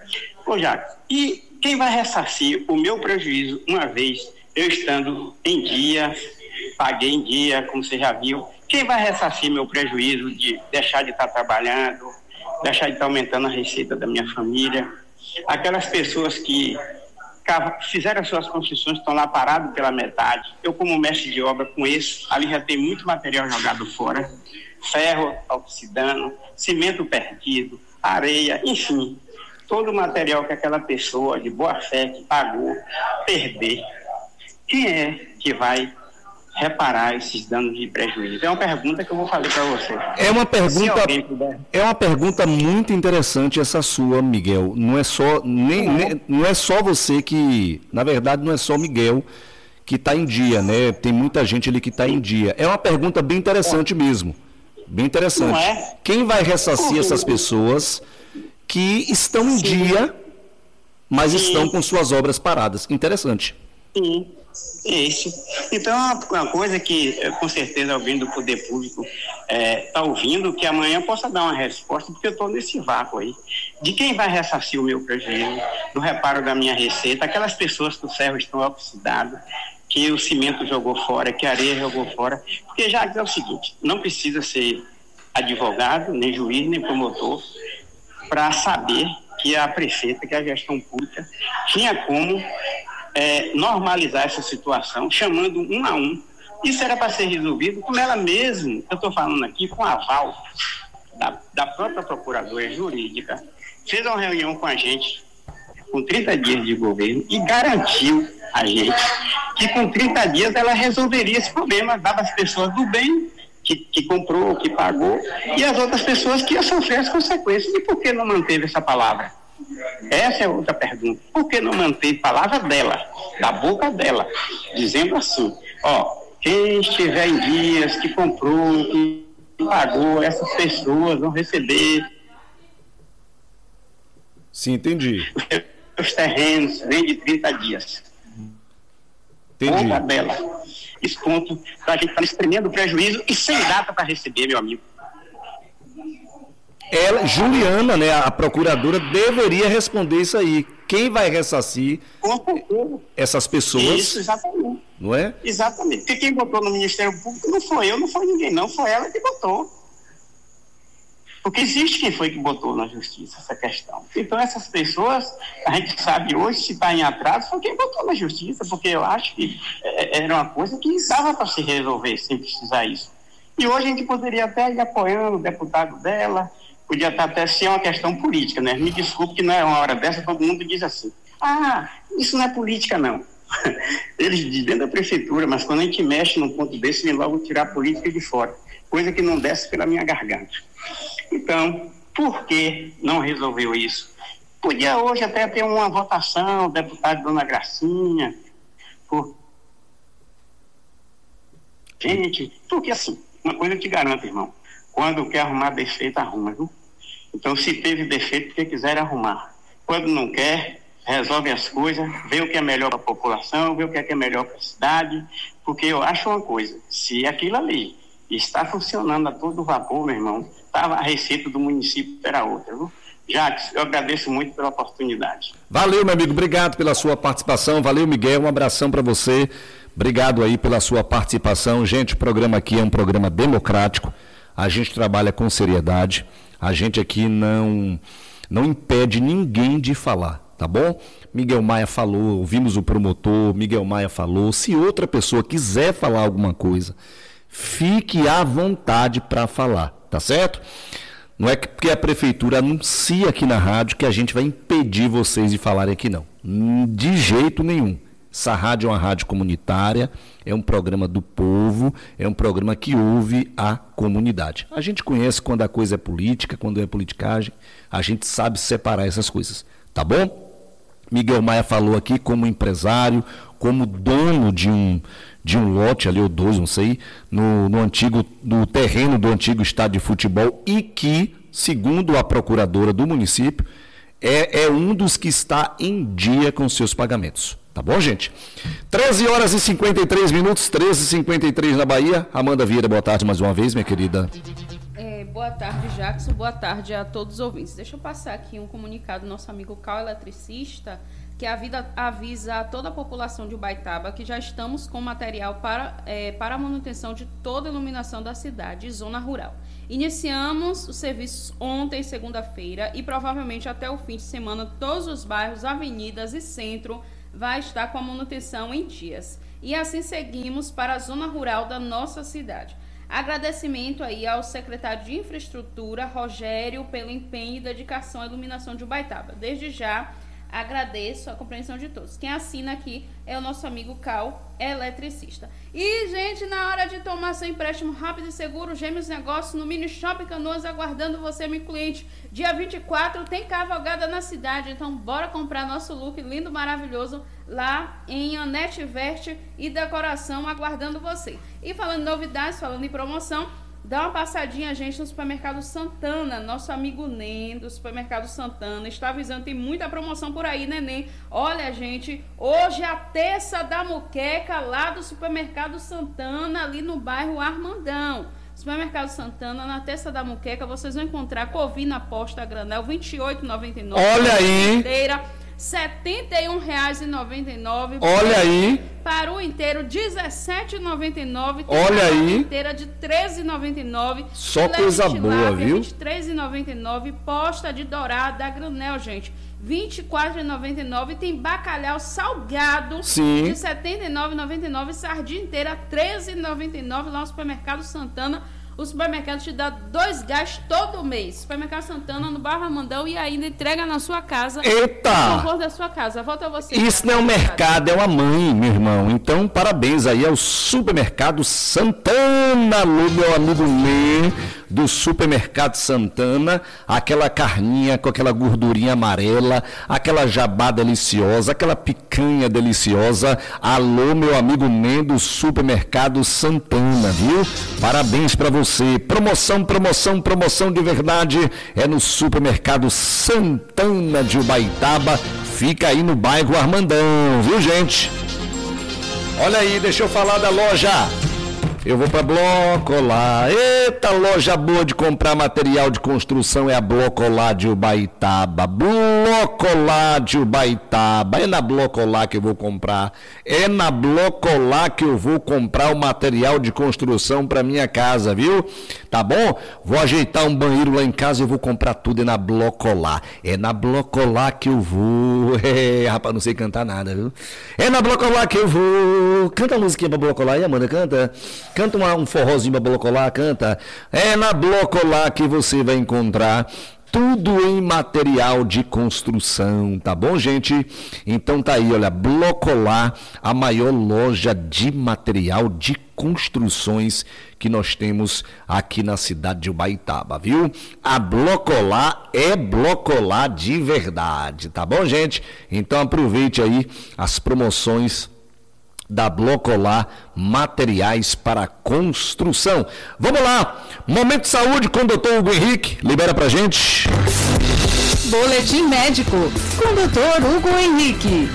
ô Jacques, e quem vai ressarcir o meu prejuízo uma vez eu estando em dia, paguei em dia, como você já viu, quem vai ressarcir meu prejuízo de deixar de estar trabalhando, deixar de estar aumentando a receita da minha família? Aquelas pessoas que fizeram as suas construções, estão lá parados pela metade. Eu, como mestre de obra, conheço, ali já tem muito material jogado fora, ferro oxidando, cimento perdido, areia, enfim, todo o material que aquela pessoa de boa fé que pagou perder. Quem é que vai reparar esses danos de prejuízo? É uma pergunta que eu vou fazer para você. É uma pergunta, é uma pergunta muito interessante essa sua, Miguel. Não é só nem, nem não é só você que, na verdade, não é só o Miguel que está em dia, né? Tem muita gente ali que está em dia. É uma pergunta bem interessante mesmo, bem interessante. Não é? Quem vai ressarcir essas pessoas que estão em Sim. dia, mas Sim. estão com suas obras paradas? Interessante. Sim. Isso. Então, é uma coisa que, com certeza, alguém do poder público está é, tá ouvindo, que amanhã possa dar uma resposta, porque eu estou nesse vácuo aí. De quem vai ressarcir o meu prejuízo, do reparo da minha receita, aquelas pessoas que o ferro estão oxidado, que o cimento jogou fora, que a areia jogou fora. Porque já é o seguinte, não precisa ser advogado, nem juiz, nem promotor, para saber que a prefeita, que a gestão pública, tinha como É, normalizar essa situação, chamando um a um. Isso era para ser resolvido com ela mesma, eu estou falando aqui, com aval da, da própria procuradora jurídica, fez uma reunião com a gente, com trinta dias de governo, e garantiu a gente que com trinta dias ela resolveria esse problema, dava às pessoas do bem, que, que comprou, que pagou, e as outras pessoas que iam sofrer as consequências. E por que não manteve essa palavra? Essa é outra pergunta. Por que não manteve palavra dela, da boca dela, dizendo assim, ó, quem estiver em dias, que comprou, que pagou, essas pessoas vão receber. Sim, entendi. Os terrenos vêm de trinta dias. Entendi. Boca dela. Esse ponto, a gente está espremendo prejuízo e sem data para receber, meu amigo. Ela, Juliana, né, a procuradora, deveria responder isso aí. Quem vai ressarcir essas pessoas? Isso, exatamente. Não é? Exatamente. Porque quem botou no Ministério Público não foi eu, não foi ninguém, não. Foi ela que botou. Porque existe quem foi que botou na justiça essa questão. Então, essas pessoas, a gente sabe hoje, se está em atraso, foi quem botou na justiça, porque eu acho que é, era uma coisa que dava para se resolver sem precisar isso. E hoje a gente poderia até ir apoiando o deputado dela, podia estar até ser uma questão política, né? Me desculpe que não é uma hora dessa, todo mundo diz assim, ah, isso não é política, não. Eles dizem dentro da prefeitura, mas quando a gente mexe num ponto desse, vem logo tirar a política de fora, coisa que não desce pela minha garganta. Então, por que não resolveu isso? Podia hoje até ter uma votação, o deputado Dona Gracinha, por... Gente, porque assim, uma coisa eu te garanto, irmão, quando quer arrumar defeito, arruma, viu? Então, se teve defeito, porque quiser arrumar. Quando não quer, resolve as coisas, vê o que é melhor para a população, vê o que é, que é melhor para a cidade, porque eu acho uma coisa, se aquilo ali está funcionando a todo vapor, meu irmão, tava, a receita do município era outra, viu? Jacques, eu agradeço muito pela oportunidade. Valeu, meu amigo, obrigado pela sua participação, valeu, Miguel, um abração para você, obrigado aí pela sua participação. Gente, o programa aqui é um programa democrático, a gente trabalha com seriedade, a gente aqui não, não impede ninguém de falar, tá bom? Miguel Maia falou, ouvimos o promotor, Miguel Maia falou, se outra pessoa quiser falar alguma coisa, fique à vontade para falar, tá certo? Não é porque a prefeitura anuncia aqui na rádio que a gente vai impedir vocês de falarem aqui, não. De jeito nenhum. Essa rádio é uma rádio comunitária, é um programa do povo, é um programa que ouve a comunidade. A gente conhece quando a coisa é política, quando é politicagem, a gente sabe separar essas coisas, tá bom? Miguel Maia falou aqui como empresário, como dono de um, de um lote ali, ou dois, não sei, no, no, antigo, no terreno do antigo estádio de futebol, e que segundo a procuradora do município, é, é um dos que está em dia com seus pagamentos. Tá bom, gente? treze horas e cinquenta e três minutos, treze e cinquenta e três na Bahia. Amanda Vieira, boa tarde mais uma vez, minha querida. É, boa tarde, Jackson. Boa tarde a todos os ouvintes. Deixa eu passar aqui um comunicado do nosso amigo Cal Eletricista, que a vida avisa a toda a população de Ubaitaba que já estamos com material para, é, para a manutenção de toda a iluminação da cidade e zona rural. Iniciamos os serviços ontem, segunda-feira, e provavelmente até o fim de semana todos os bairros, avenidas e centro vai estar com a manutenção em dias. E assim seguimos para a zona rural da nossa cidade. Agradecimento aí ao secretário de Infraestrutura, Rogério, pelo empenho e dedicação à iluminação de Ubaitaba. Desde já, agradeço a compreensão de todos. Quem assina aqui é o nosso amigo Cal, eletricista. E, gente, na hora de tomar seu empréstimo rápido e seguro, Gêmeos Negócios no Mini Shopping Canoas, aguardando você, meu cliente. Dia vinte e quatro tem cavalgada na cidade, então bora comprar nosso look lindo, maravilhoso, lá em Anete Veste e Decoração, aguardando você. E falando em novidades, falando em promoção, dá uma passadinha, gente, no Supermercado Santana. Nosso amigo Nen, do Supermercado Santana, está avisando, tem muita promoção por aí, né, Nen? Olha, gente, hoje é a terça da moqueca lá do Supermercado Santana, ali no bairro Armandão. Supermercado Santana, na terça da moqueca, vocês vão encontrar covina posta a granel, vinte e oito reais e noventa e nove centavos. Olha aí! Inteira, setenta e um reais e noventa e nove centavos. Olha aí! Para o inteiro, dezessete reais e noventa e nove centavos. Olha aí! Inteira de treze reais e noventa e nove centavos. Só coisa boa, viu? vinte e três reais e noventa e nove centavos. Posta de dourada a granel, gente, vinte e quatro reais e noventa e nove centavos. Tem bacalhau salgado. Sim. De setenta e nove reais e noventa e nove centavos. Sardinha inteira, treze reais e noventa e nove centavos. Lá no Supermercado Santana. O supermercado te dá dois gás todo mês. Supermercado Santana, no bairro Armandão, e ainda entrega na sua casa. Eita! No conforto da sua casa. Volta a você. Isso não é um mercado, é uma mãe, meu irmão. Então, parabéns aí ao Supermercado Santana, meu amigo Lê, do Supermercado Santana. Aquela carninha com aquela gordurinha amarela, aquela jabá deliciosa, aquela picanha deliciosa. Alô, meu amigo Lê, do Supermercado Santana, viu? Parabéns pra você. Promoção, promoção, promoção de verdade é no Supermercado Santana de Ubaitaba, fica aí no bairro Armandão, viu, gente? Olha aí, deixa eu falar da loja. Eu vou para Blocolá. Eita, loja boa de comprar material de construção é a Blocolá de Ubaitaba. Blocolá de Ubaitaba. É na Blocolá que eu vou comprar. É na Blocolá que eu vou comprar o material de construção para minha casa, viu? Tá bom? Vou ajeitar um banheiro lá em casa e eu vou comprar tudo é na Blocolá. É na Blocolá que eu vou. É, rapaz, não sei cantar nada, viu? É na Blocolá que eu vou. Canta a musiquinha pra Blocolá aí, Amanda, canta. Canta uma, um forrozinho pra Blocolá, canta. É na Blocolá que você vai encontrar tudo em material de construção, tá bom, gente? Então tá aí, olha, Blocolá, a maior loja de material de construções que nós temos aqui na cidade de Ubaitaba, viu? A Blocolá é Blocolá de verdade, tá bom, gente? Então aproveite aí as promoções da Blocolá, materiais para construção. Vamos lá, Momento de Saúde com o doutor Hugo Henrique, libera pra gente. Boletim médico com o doutor Hugo Henrique.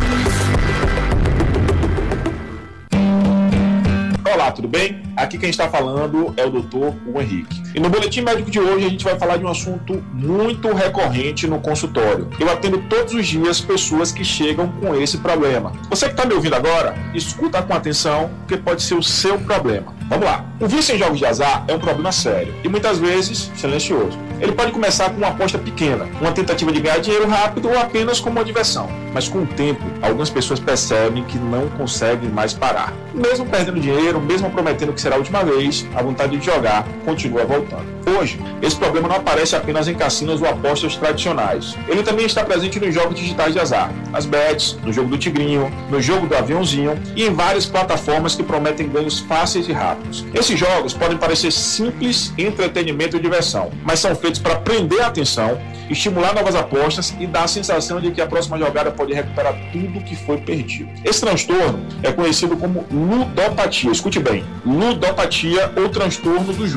Olá, tudo bem? Aqui quem está falando é o doutor Hugo Henrique. E no Boletim Médico de hoje a gente vai falar de um assunto muito recorrente no consultório. Eu atendo todos os dias pessoas que chegam com esse problema. Você que está me ouvindo agora, escuta com atenção, porque pode ser o seu problema. Vamos lá. O vício em jogos de azar é um problema sério e muitas vezes silencioso. Ele pode começar com uma aposta pequena, uma tentativa de ganhar dinheiro rápido ou apenas como uma diversão. Mas com o tempo, algumas pessoas percebem que não conseguem mais parar. Mesmo perdendo dinheiro, mesmo prometendo que será a última vez, a vontade de jogar continua voltando. Hoje, esse problema não aparece apenas em cassinos ou apostas tradicionais. Ele também está presente nos jogos digitais de azar, nas bets, no jogo do tigrinho, no jogo do aviãozinho e em várias plataformas que prometem ganhos fáceis e rápidos. Esses jogos podem parecer simples, entretenimento e diversão, mas são feitos para prender a atenção, estimular novas apostas e dar a sensação de que a próxima jogada pode recuperar tudo que foi perdido. Esse transtorno é conhecido como ludopatia. Escute bem, ludopatia ou transtorno do jogo.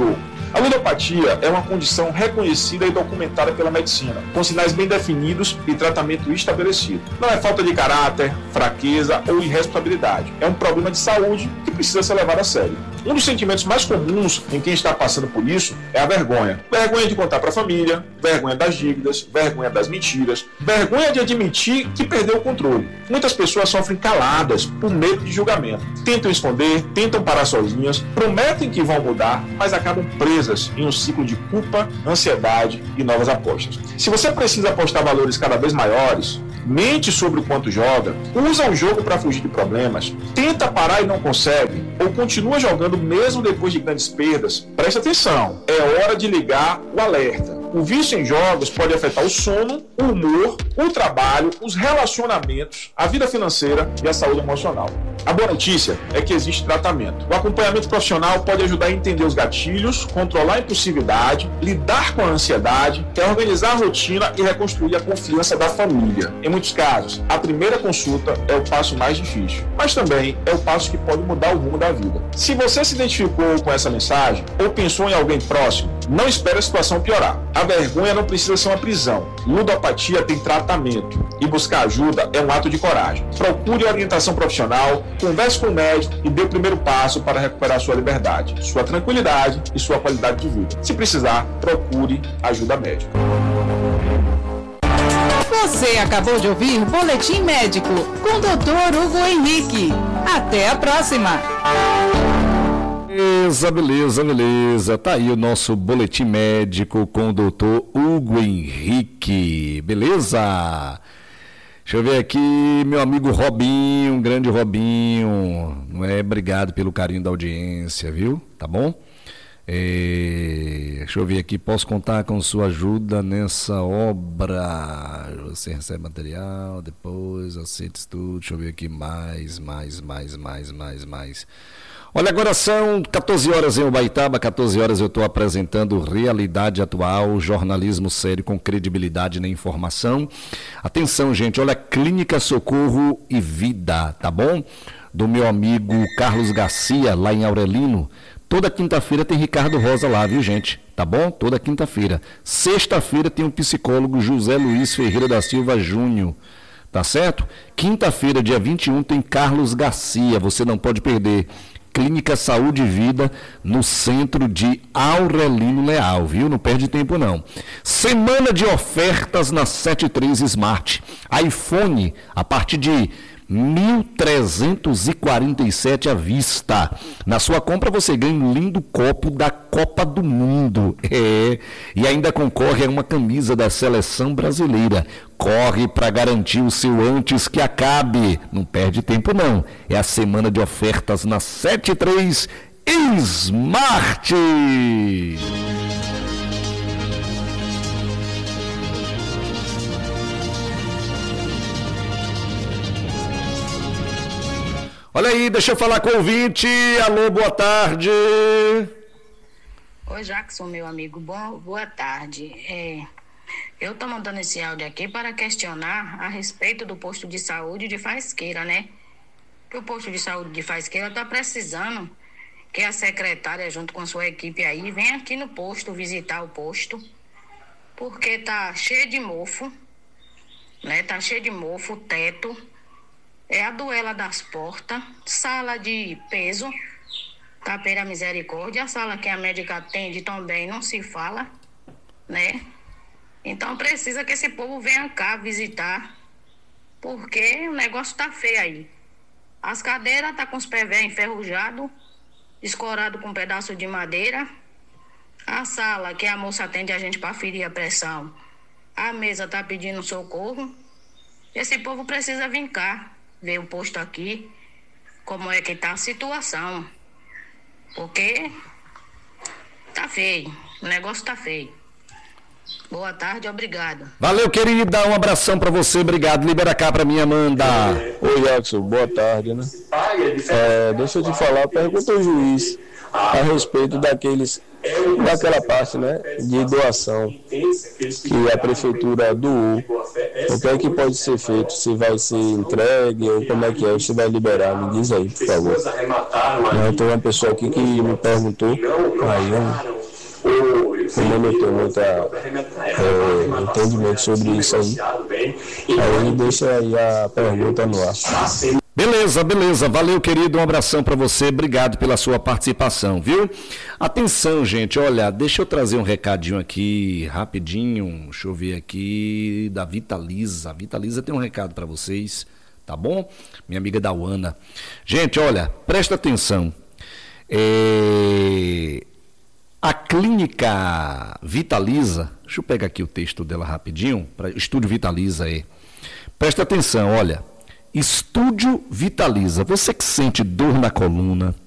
A ludopatia é uma condição reconhecida e documentada pela medicina, com sinais bem definidos e tratamento estabelecido. Não é falta de caráter, fraqueza ou irresponsabilidade. É um problema de saúde que precisa ser levado a sério. Um dos sentimentos mais comuns em quem está passando por isso é a vergonha. Vergonha de contar para a família, vergonha das dívidas, vergonha das mentiras, vergonha de admitir que perdeu o controle. Muitas pessoas sofrem caladas por medo de julgamento. Tentam esconder, tentam parar sozinhas, prometem que vão mudar, mas acabam presas em um ciclo de culpa, ansiedade e novas apostas. Se você precisa apostar valores cada vez maiores, mente sobre o quanto joga, usa o jogo para fugir de problemas, tenta parar e não consegue, ou continua jogando mesmo depois de grandes perdas, preste atenção, é hora de ligar o alerta. O vício em jogos pode afetar o sono, o humor, o trabalho, os relacionamentos, a vida financeira e a saúde emocional. A boa notícia é que existe tratamento. O acompanhamento profissional pode ajudar a entender os gatilhos, controlar a impulsividade, lidar com a ansiedade, reorganizar a rotina e reconstruir a confiança da família. Em muitos casos, a primeira consulta é o passo mais difícil, mas também é o passo que pode mudar o rumo da vida. Se você se identificou com essa mensagem ou pensou em alguém próximo, não espere a situação piorar. A vergonha não precisa ser uma prisão. Ludopatia tem tratamento e buscar ajuda é um ato de coragem. Procure orientação profissional, converse com o médico e dê o primeiro passo para recuperar sua liberdade, sua tranquilidade e sua qualidade de vida. Se precisar, procure ajuda médica. Você acabou de ouvir Boletim Médico com o doutor Hugo Henrique. Até a próxima! Beleza, beleza, beleza. Tá aí o nosso boletim médico com o doutor Hugo Henrique. Beleza? Deixa eu ver aqui, meu amigo Robinho, grande Robinho. Não é? Obrigado pelo carinho da audiência, viu? Tá bom? É, deixa eu ver aqui, posso contar com sua ajuda nessa obra. Você recebe material, depois aceita tudo. Deixa eu ver aqui mais, mais, mais, mais, mais, mais. Olha, agora são quatorze horas em Ubaitaba, quatorze horas eu estou apresentando Realidade Atual, jornalismo sério com credibilidade na informação. Atenção, gente, olha, Clínica Socorro e Vida, tá bom? Do meu amigo Carlos Garcia, lá em Aurelino. Toda quinta-feira tem Ricardo Rosa lá, viu, gente? Tá bom? Toda quinta-feira. Sexta-feira tem o psicólogo José Luiz Ferreira da Silva Júnior. Tá certo? Quinta-feira, dia vinte e um, tem Carlos Garcia. Você não pode perder. Clínica Saúde e Vida, no centro de Aurelino Leal, viu? Não perde tempo, não. Semana de ofertas na setenta e três Smart. iPhone, a partir de mil trezentos e quarenta e sete à vista. Na sua compra você ganha um lindo copo da Copa do Mundo. É. E ainda concorre a uma camisa da Seleção Brasileira. Corre para garantir o seu antes que acabe. Não perde tempo, não. É a semana de ofertas na setenta e três Smart. Olha aí, deixa eu falar com o ouvinte. Alô, boa tarde. Oi, Jackson, meu amigo. Boa, boa tarde. É, eu estou mandando esse áudio aqui para questionar a respeito do posto de saúde de Faisqueira, né? Que o posto de saúde de Faisqueira está precisando que a secretária, junto com sua equipe aí, venha aqui no posto visitar o posto, porque tá cheio de mofo, né? Tá cheio de mofo, teto. É a duela das portas, sala de peso, Tapeira Misericórdia, a sala que a médica atende também não se fala, né? Então precisa que esse povo venha cá visitar, porque o negócio tá feio aí. As cadeiras tá com os pés velhos enferrujados, escorado com um pedaço de madeira. A sala que a moça atende a gente para ferir a pressão, a mesa tá pedindo socorro. Esse povo precisa vir cá ver o posto aqui, como é que tá a situação, porque tá feio, o negócio tá feio. Boa tarde, obrigado. Valeu, querida, um abração pra você, obrigado. Libera cá pra mim, Amanda. Oi, Jackson, boa tarde, né? É, deixa eu te falar, pergunta ao juiz a respeito daqueles, daquela parte, né, de doação que a prefeitura doou. O que é que pode ser feito? Se vai ser entregue ou como é que é? Você vai liberar? Me diz aí, por favor. Não, tem uma pessoa aqui que me perguntou. Aí, como eu não tenho muita é, entendimento sobre isso aí, aí deixa aí a pergunta no ar. Beleza, beleza. Valeu, querido. Um abração para você. Obrigado pela sua participação, viu? Atenção, gente. Olha, deixa eu trazer um recadinho aqui, rapidinho. Deixa eu ver aqui, da Vitaliza. A Vitaliza tem um recado para vocês, tá bom? Minha amiga Dauana. Gente, olha, presta atenção. É... A clínica Vitaliza, deixa eu pegar aqui o texto dela rapidinho, para Estúdio Vitaliza aí. Presta atenção, olha. Estúdio Vitaliza. Você que sente dor na coluna,